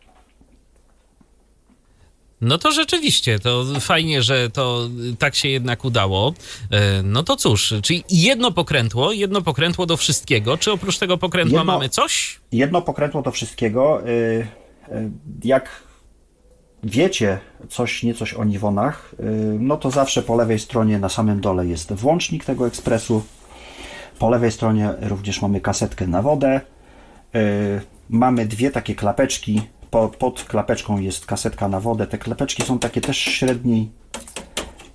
No to rzeczywiście, to fajnie, że to tak się jednak udało. No to cóż, czyli jedno pokrętło, jedno pokrętło do wszystkiego. Czy oprócz tego pokrętła jedno, mamy coś? Jedno pokrętło do wszystkiego. Jak wiecie coś, niecoś o Nivonach, no to zawsze po lewej stronie na samym dole jest włącznik tego ekspresu. Po lewej stronie również mamy kasetkę na wodę. Mamy dwie takie klapeczki. Pod, pod klapeczką jest kasetka na wodę. Te klapeczki są takie też średniej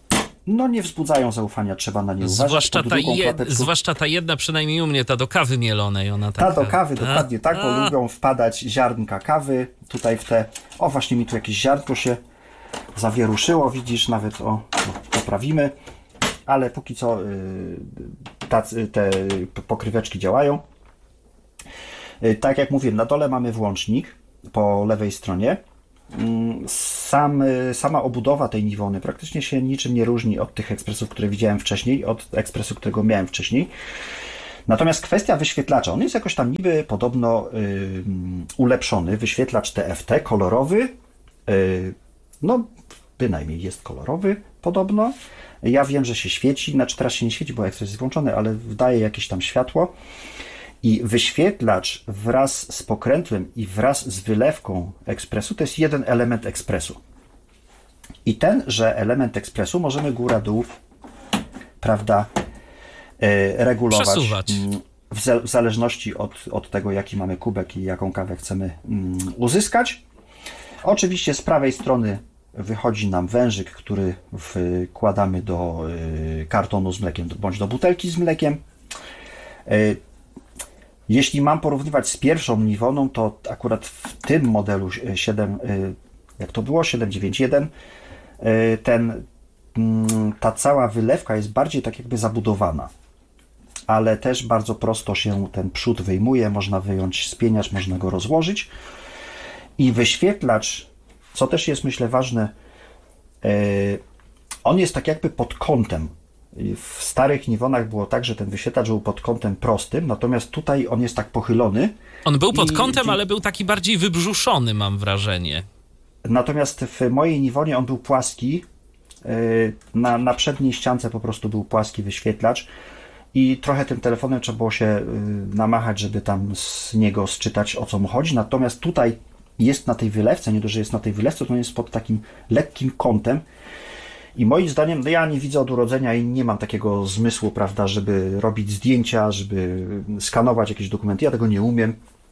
no nie wzbudzają zaufania, trzeba na nie uważać. Zwłaszcza Pod ta, drugą jed, klapeczką- zwłaszcza ta jedna, przynajmniej u mnie, ta do kawy mielonej. Ona taka, Ta do kawy, a, dokładnie tak, bo a. lubią wpadać ziarnka kawy tutaj w te... O, właśnie mi tu jakieś ziarnko się zawieruszyło, widzisz, nawet o, no, poprawimy, ale póki co y, tacy, te pokryweczki działają. Y, tak jak mówię, na dole mamy włącznik po lewej stronie. Sam, sama obudowa tej Nivony praktycznie się niczym nie różni od tych ekspresów, które widziałem wcześniej, od ekspresu, którego miałem wcześniej. Natomiast kwestia wyświetlacza, on jest jakoś tam niby podobno yy, ulepszony, wyświetlacz T F T, kolorowy, yy, no bynajmniej jest kolorowy podobno. Ja wiem, że się świeci, znaczy teraz się nie świeci, bo ekspres jest włączony, ale daje jakieś tam światło. I wyświetlacz wraz z pokrętłem i wraz z wylewką ekspresu to jest jeden element ekspresu. I tenże element ekspresu możemy góra-dół, prawda, e, regulować. Przesuwać. W, za, w zależności od, od tego, jaki mamy kubek i jaką kawę chcemy mm, uzyskać. Oczywiście z prawej strony wychodzi nam wężyk, który wkładamy do y, kartonu z mlekiem bądź do butelki z mlekiem. Y, Jeśli mam porównywać z pierwszą Nivoną, to akurat w tym modelu siedem, jak to było, siedem dziewięć jeden, ten, ta cała wylewka jest bardziej tak jakby zabudowana, ale też bardzo prosto się ten przód wyjmuje, można wyjąć spieniacz, można go rozłożyć i wyświetlacz, co też jest myślę ważne, on jest tak jakby pod kątem. W starych Nivonach było tak, że ten wyświetlacz był pod kątem prostym, natomiast tutaj on jest tak pochylony. On był pod i, kątem, i, ale był taki bardziej wybrzuszony, mam wrażenie. Natomiast w mojej Nivonie on był płaski. Na, na przedniej ściance po prostu był płaski wyświetlacz i trochę tym telefonem trzeba było się namachać, żeby tam z niego sczytać, o co mu chodzi. Natomiast tutaj jest na tej wylewce, nie dość, że jest na tej wylewce, to on jest pod takim lekkim kątem. I moim zdaniem, no ja nie widzę od urodzenia i nie mam takiego zmysłu, prawda, żeby robić zdjęcia, żeby skanować jakieś dokumenty. Ja tego nie umiem.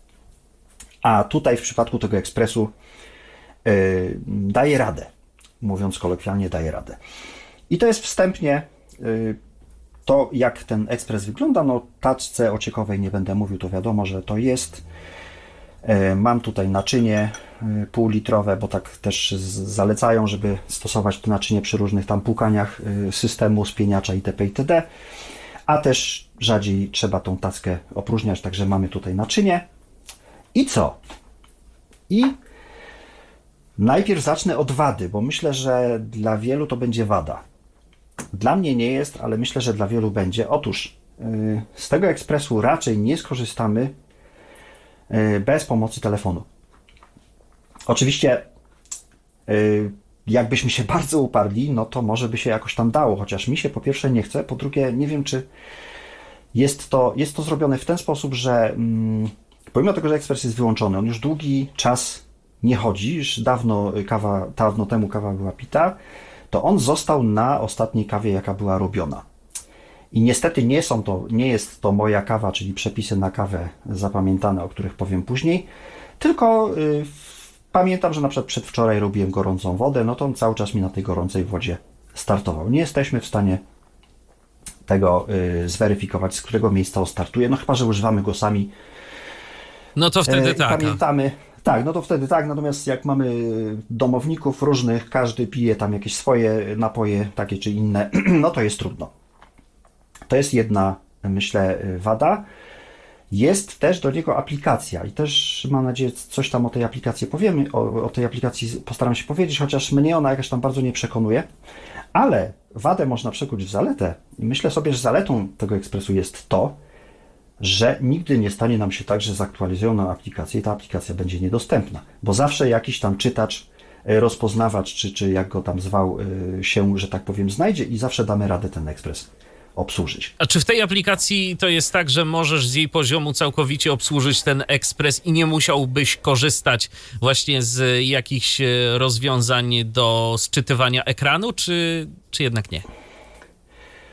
A tutaj w przypadku tego ekspresu yy, daje radę. Mówiąc kolokwialnie, daje radę. I to jest wstępnie yy, to, jak ten ekspres wygląda. No, taczce ociekowej nie będę mówił, to wiadomo, że to jest. Yy, mam tutaj naczynie półlitrowe, bo tak też zalecają, żeby stosować to naczynie przy różnych tam płukaniach systemu, spieniacza itp. itd. A też rzadziej trzeba tą tackę opróżniać, także mamy tutaj naczynie. I co? I najpierw zacznę od wady, bo myślę, że dla wielu to będzie wada. Dla mnie nie jest, ale myślę, że dla wielu będzie. Otóż z tego ekspresu raczej nie skorzystamy bez pomocy telefonu. Oczywiście, jakbyśmy się bardzo uparli, no to może by się jakoś tam dało, chociaż mi się po pierwsze nie chce, po drugie nie wiem, czy jest to, jest to zrobione w ten sposób, że mm, pomimo tego, że ekspres jest wyłączony, on już długi czas nie chodzi, już dawno, kawa, dawno temu kawa była pita, to on został na ostatniej kawie, jaka była robiona. I niestety nie są to, nie jest to moja kawa, czyli przepisy na kawę zapamiętane, o których powiem później, tylko yy, pamiętam, że na przykład przedwczoraj robiłem gorącą wodę, no to on cały czas mi na tej gorącej wodzie startował. Nie jesteśmy w stanie tego y, zweryfikować, z którego miejsca on startuje, no chyba, że używamy go sami. No to wtedy e, tak. Pamiętamy, tak, no to wtedy tak, natomiast jak mamy domowników różnych, każdy pije tam jakieś swoje napoje, takie czy inne, no to jest trudno. To jest jedna, myślę, wada. Jest też do niego aplikacja i też mam nadzieję, coś tam o tej aplikacji powiemy, o, o tej aplikacji postaram się powiedzieć, chociaż mnie ona jakoś tam bardzo nie przekonuje, ale wadę można przekuć w zaletę i myślę sobie, że zaletą tego ekspresu jest to, że nigdy nie stanie nam się tak, że zaktualizują nam aplikację i ta aplikacja będzie niedostępna, bo zawsze jakiś tam czytacz, rozpoznawacz, czy, czy jak go tam zwał się, że tak powiem, znajdzie i zawsze damy radę ten ekspres obsłużyć. A czy w tej aplikacji to jest tak, że możesz z jej poziomu całkowicie obsłużyć ten ekspres i nie musiałbyś korzystać właśnie z jakichś rozwiązań do sczytywania ekranu, czy, czy jednak nie?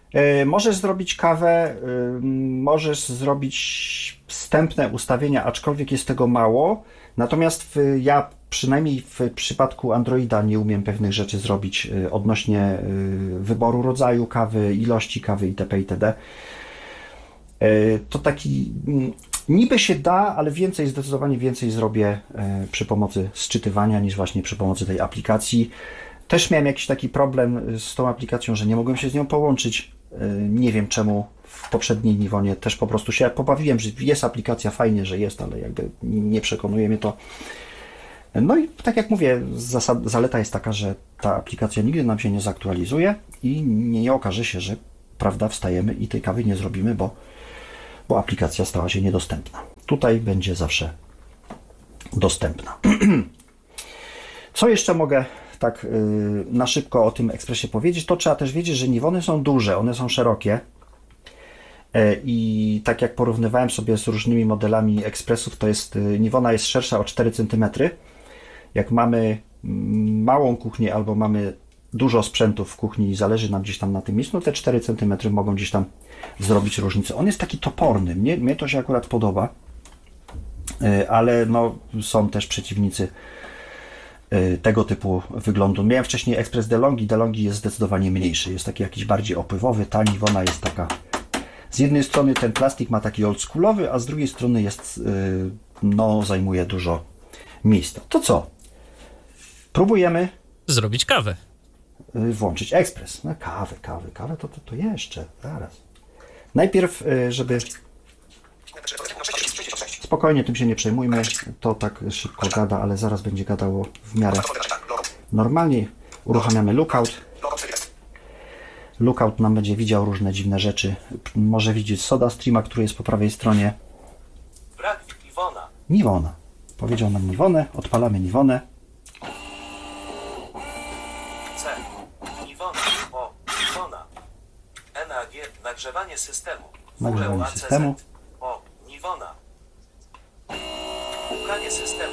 Yy, możesz zrobić kawę, yy, możesz zrobić wstępne ustawienia, aczkolwiek jest tego mało. Natomiast w, ja przynajmniej w przypadku Androida nie umiem pewnych rzeczy zrobić yy, odnośnie yy, wyboru rodzaju kawy, ilości kawy itp. itd. Yy, to taki yy, niby się da, ale więcej, zdecydowanie więcej zrobię yy, przy pomocy sczytywania niż właśnie przy pomocy tej aplikacji. Też miałem jakiś taki problem z tą aplikacją, że nie mogłem się z nią połączyć. Nie wiem czemu w poprzedniej Nivonie też po prostu się pobawiłem, że jest aplikacja, fajnie, że jest, ale jakby nie przekonuje mnie to. No i tak jak mówię, zasad, zaleta jest taka, że ta aplikacja nigdy nam się nie zaktualizuje i nie okaże się, że prawda, wstajemy i tej kawy nie zrobimy, bo, bo aplikacja stała się niedostępna. Tutaj będzie zawsze dostępna. Co jeszcze mogę tak yy, na szybko o tym ekspresie powiedzieć? To trzeba też wiedzieć, że Nivony są duże, one są szerokie yy, i tak jak porównywałem sobie z różnymi modelami ekspresów, to jest yy, Nivona jest szersza o cztery centymetry. Jak mamy yy, małą kuchnię albo mamy dużo sprzętów w kuchni i zależy nam gdzieś tam na tym miejscu, no te cztery centymetry mogą gdzieś tam zrobić różnicę. On jest taki toporny, mnie, mnie to się akurat podoba, yy, ale no, są też przeciwnicy tego typu wyglądu. Miałem wcześniej Express DeLonghi. DeLonghi jest zdecydowanie mniejszy. Jest taki jakiś bardziej opływowy. Ta Nivona jest taka... Z jednej strony ten plastik ma taki oldschoolowy, a z drugiej strony jest... no, zajmuje dużo miejsca. To co? Próbujemy... Zrobić kawę. Włączyć Express. No kawę, kawę, kawę to, to, to jeszcze. Zaraz. Najpierw, żeby... Spokojnie, tym się nie przejmujmy, to tak szybko gada, ale zaraz będzie gadało w miarę normalnie. Uruchamiamy Lookout. Lookout nam będzie widział różne dziwne rzeczy. Może widzieć SodaStreama, który jest po prawej stronie. Brak Nivona. Nivona. Powiedział nam Nivonę. Odpalamy Nivonę. C. Nivona. O. Nivona. N A G. Nagrzewanie systemu. Nagrzewanie A C Z. systemu. O. Nivona. Pukanie systemu.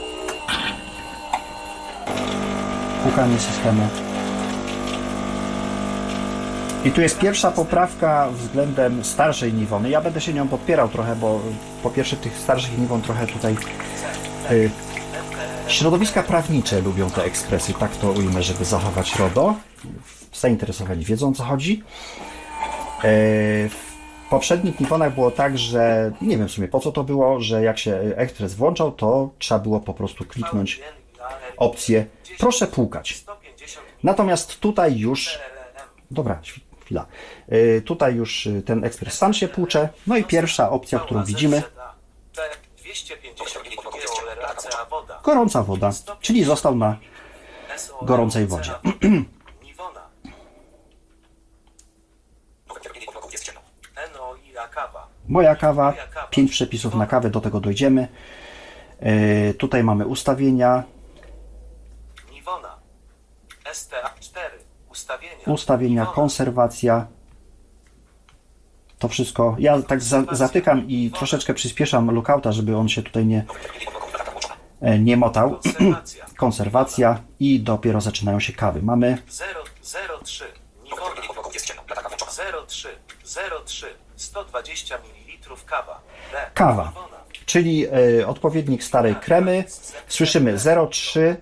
Pukanie systemu. I tu jest pierwsza poprawka względem starszej Nivony. Ja będę się nią podpierał trochę, bo po pierwsze tych starszych Nivon trochę tutaj y, środowiska prawnicze lubią te ekspresy, tak to ujmę, żeby zachować RODO. Zainteresowani wiedzą, o co chodzi. Y, w poprzednich Nivonach było tak, że nie wiem w sumie po co to było, że jak się ekspres włączał, to trzeba było po prostu kliknąć opcję proszę pukać. Natomiast tutaj już dobra, chwila. Tutaj już ten ekspres sam się płucze. No i pierwsza opcja, którą widzimy, gorąca woda, czyli został na gorącej wodzie. Moja kawa, pięć przepisów na kawę, do tego dojdziemy. Yy, tutaj mamy ustawienia. Ustawienia, konserwacja. To wszystko. Ja tak za, zatykam i troszeczkę przyspieszam lookouta, żeby on się tutaj nie, nie motał. Konserwacja i dopiero zaczynają się kawy. Mamy zero trzy zero trzy zero trzy sto dwadzieścia mililitrów kawa. D. Kawa, czyli y, odpowiednik starej kremy. Słyszymy zero trzy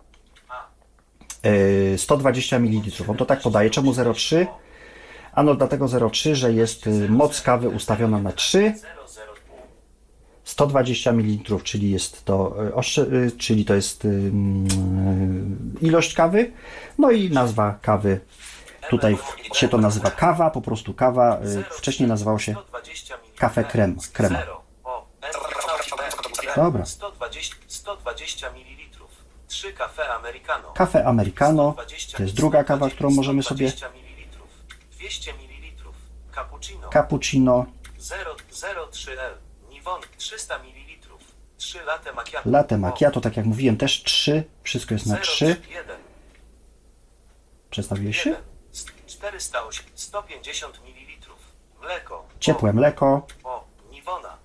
y, sto dwadzieścia mililitrów. On to tak podaje. Czemu zero trzy? Ano dlatego zero trzy, że jest y, moc kawy ustawiona na trzy. sto dwadzieścia mililitrów, czyli jest to y, oszczy, y, czyli to jest y, y, ilość kawy. No i nazwa kawy. Tutaj się to nazywa kawa, po prostu kawa. Wcześniej nazywało się kafe krem, krema. Dobra. sto dwadzieścia mililitrów. trzy kafe americano. Kafe americano. To jest druga kawa, którą możemy sobie... dwieście mililitrów. Cappuccino. Cappuccino. zero trzy L. Nivon trzysta mililitrów. trzy latte macchiato. Latte macchiato, tak jak mówiłem, też trzy. Wszystko jest na trzy. Przedstawiłeś się? czterysta osiem, sto pięćdziesiąt mililitrów. Mleko. Ciepłe mleko. O, Nivona.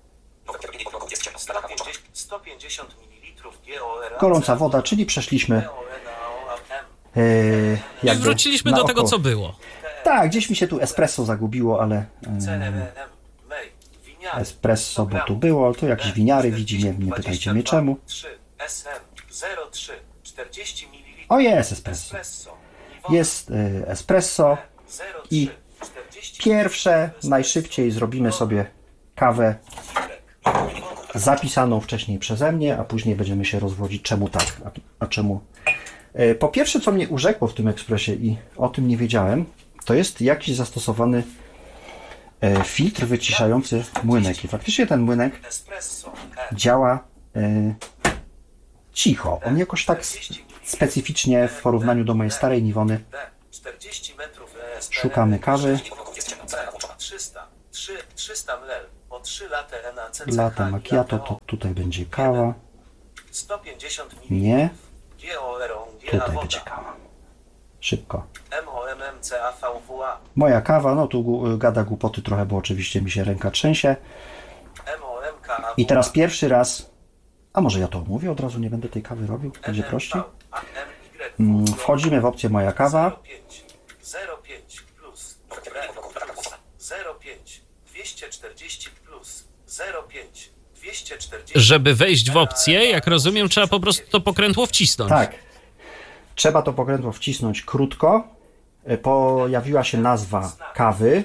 sto pięćdziesiąt mililitrów G O R A. Gorąca woda, czyli przeszliśmy yy, I wróciliśmy do tego, co było. Tak, gdzieś mi się tu espresso zagubiło, ale C R e, M, May, winiary, espresso, bo tu było, tu jakieś winiary widzi, nie, nie pytajcie mnie czemu. trzy S M zero trzy czterdzieści mililitrów. O, jest espresso. Espresso. Iwona, Jest e, espresso zero trzy i czterdzieści pierwsze, espresso. najszybciej zrobimy sobie kawę zapisaną wcześniej przeze mnie, a później będziemy się rozwodzić czemu tak, a, a czemu. E, Po pierwsze, co mnie urzekło w tym ekspresie i o tym nie wiedziałem, to jest jakiś zastosowany e, filtr wyciszający młynek. I faktycznie ten młynek Espresso. E. działa e, cicho. On jakoś tak s- specyficznie w porównaniu do mojej starej Niwony. D czterdzieści metrów. E S P. Szukamy kawy. trzysta. trzy, trzysta ml. Po trzy latte na C C. Latte macchiato, to tutaj będzie kawa. sto pięćdziesiąt mililitrów. Nie, G O R O G A tutaj woda. będzie kawa. Szybko. M O M M C A V W A. Moja kawa, no tu gu- gada głupoty trochę, bo oczywiście mi się ręka trzęsie. M O M K A W A. I teraz pierwszy raz, a może ja to omówię, od razu nie będę tej kawy robił, będzie prościej. Mm, Wchodzimy w opcję moja kawa. zero pięć plus zero pięć dwieście czterdzieści plus zero pięć dwieście czterdzieści. Żeby wejść w opcję, jak rozumiem, trzeba po prostu to pokrętło wcisnąć. Tak. Trzeba to pokrętło wcisnąć krótko. E, Pojawiła się nazwa kawy.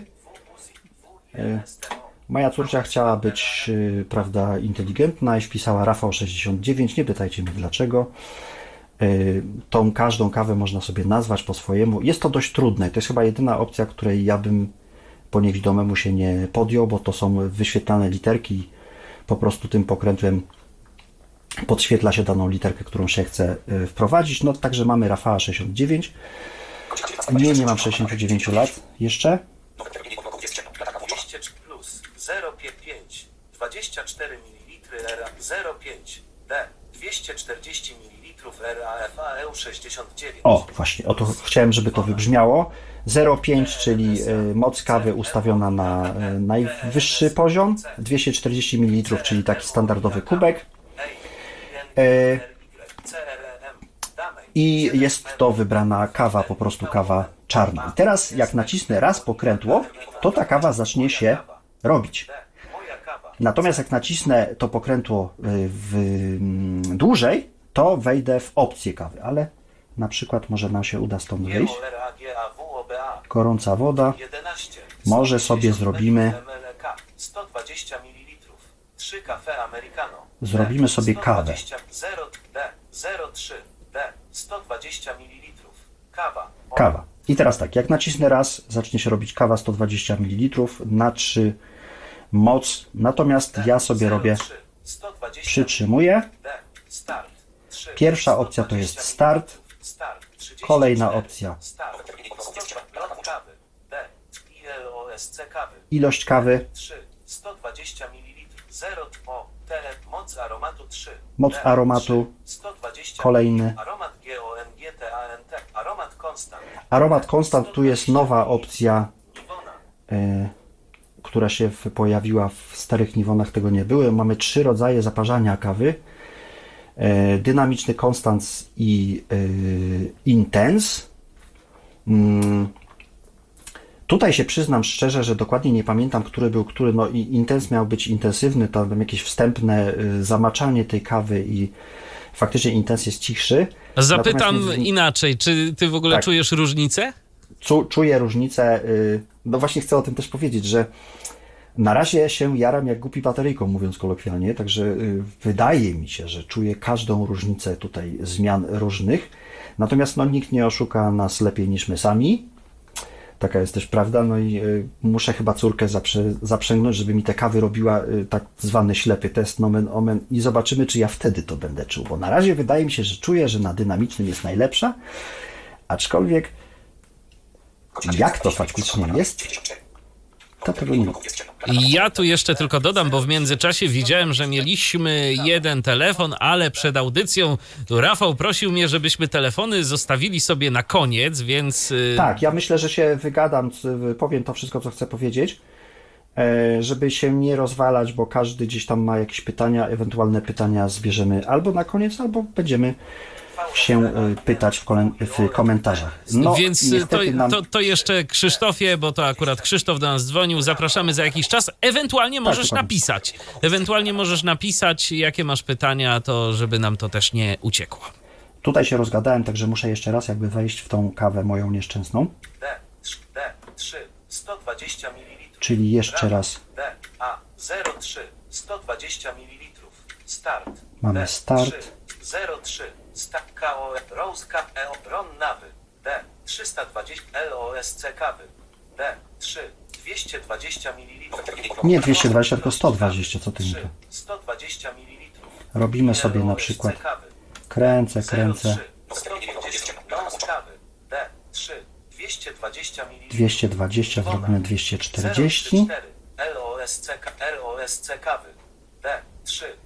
E, Moja córcia chciała być, e, prawda, inteligentna i wpisała Rafał sześćdziesiąt dziewięć. Nie pytajcie mnie dlaczego. E, Tą każdą kawę można sobie nazwać po swojemu. Jest to dość trudne. To jest chyba jedyna opcja, której ja bym po niewidomemu się nie podjął, bo to są wyświetlane literki. Po prostu tym pokrętłem podświetla się daną literkę, którą się chce y, wprowadzić. No także mamy Rafała sześćdziesiąt dziewięć. Nie, nie mam sześćdziesięciu dziewięciu lat jeszcze. dwieście plus zero pięć dwadzieścia cztery mililitry R A zero pięć D dwieście czterdzieści mililitrów R A F A E sześćdziesiąt dziewięć. O, właśnie, o to chciałem, żeby to wybrzmiało. zero przecinek pięć, czyli y, moc kawy ustawiona na y, najwyższy poziom. dwieście czterdzieści mililitrów, czyli taki standardowy kubek. Y, I jest to wybrana kawa, po prostu kawa czarna. I teraz jak nacisnę raz pokrętło, to ta kawa zacznie się robić. Natomiast jak nacisnę to pokrętło y, w, mm, dłużej, to wejdę w opcję kawy, ale na przykład może nam się uda stąd wyjść. Gorąca woda. Może sobie zrobimy sto dwadzieścia mililitrów. trzy kafe americano. Zrobimy sobie kawę. zero D zero trzy D sto dwadzieścia mililitrów. Kawa. Kawa. I teraz tak, jak nacisnę raz, zacznie się robić kawa sto dwadzieścia mililitrów na trzy moc. Natomiast ja sobie robię, przytrzymuję. Pierwsza opcja to jest start. Kolejna opcja ilość kawy. sto dwadzieścia mililitrów. zero O moc aromatu trzy. Moc aromatu. Kolejny. Aromat G O N G T A N T. Aromat konstant. Aromat konstant, tu jest nowa opcja, y, która się w, pojawiła w starych Niwonach, tego nie było. Mamy trzy rodzaje zaparzania kawy. Y, dynamiczny konstans i y, intens. Mm. Tutaj się przyznam szczerze, że dokładnie nie pamiętam, który był który. No i intens miał być intensywny, tam jakieś wstępne y, zamaczanie tej kawy i faktycznie intens jest cichszy. Zapytam Natomiast między- inaczej, czy ty w ogóle Tak. czujesz różnicę? Czu, czuję różnicę, y, no właśnie chcę o tym też powiedzieć, że na razie się jaram jak głupi bateryjką, mówiąc kolokwialnie, także y, wydaje mi się, że czuję każdą różnicę tutaj zmian różnych, natomiast no nikt nie oszuka nas lepiej niż my sami, taka jest też prawda, no i y, muszę chyba córkę zaprze, zaprzęgnąć, żeby mi te kawy robiła y, tak zwany ślepy test, nomen omen, i zobaczymy, czy ja wtedy to będę czuł, bo na razie wydaje mi się, że czuję, że na dynamicznym jest najlepsza, aczkolwiek jak to faktycznie jest, to tego nie wiem. Ja tu jeszcze tylko dodam, bo w międzyczasie widziałem, że mieliśmy jeden telefon, ale przed audycją Rafał prosił mnie, żebyśmy telefony zostawili sobie na koniec, więc... Tak, ja myślę, że się wygadam, powiem to wszystko, co chcę powiedzieć, żeby się nie rozwalać, bo każdy gdzieś tam ma jakieś pytania, ewentualne pytania zbierzemy albo na koniec, albo będziemy się y, pytać w, kole- w komentarzach. No, Więc niestety to, nam... to, to jeszcze Krzysztofie, bo to akurat Krzysztof do nas dzwonił, zapraszamy za jakiś czas. Ewentualnie możesz dokładnie. napisać. Ewentualnie możesz napisać, jakie masz pytania, to żeby nam to też nie uciekło. Tutaj się rozgadałem, także muszę jeszcze raz jakby wejść w tą kawę moją nieszczęsną. D, D, trzy, sto dwadzieścia mililitrów. Czyli jeszcze raz D, A, zero trzy, sto dwadzieścia mililitrów. Start. Mamy D, start. trzy, zero trzy, stack K O, Rose Cup E O, Ron Nawy. D, trzysta dwadzieścia L O S C kawy. D, trzy, dwieście dwadzieścia mililitrów. Nie dwieście dwadzieścia, tylko sto dwadzieścia, co ty mi trzy, tu? sto dwadzieścia mililitrów. Robimy sobie na przykład, kręcę, kręcę, sto dwadzieścia Rose kawy. D, trzy, dwieście dwadzieścia mililitrów. dwieście dwadzieścia, zrobimy dwieście czterdzieści. L O S C L O S C kawy. D, trzy,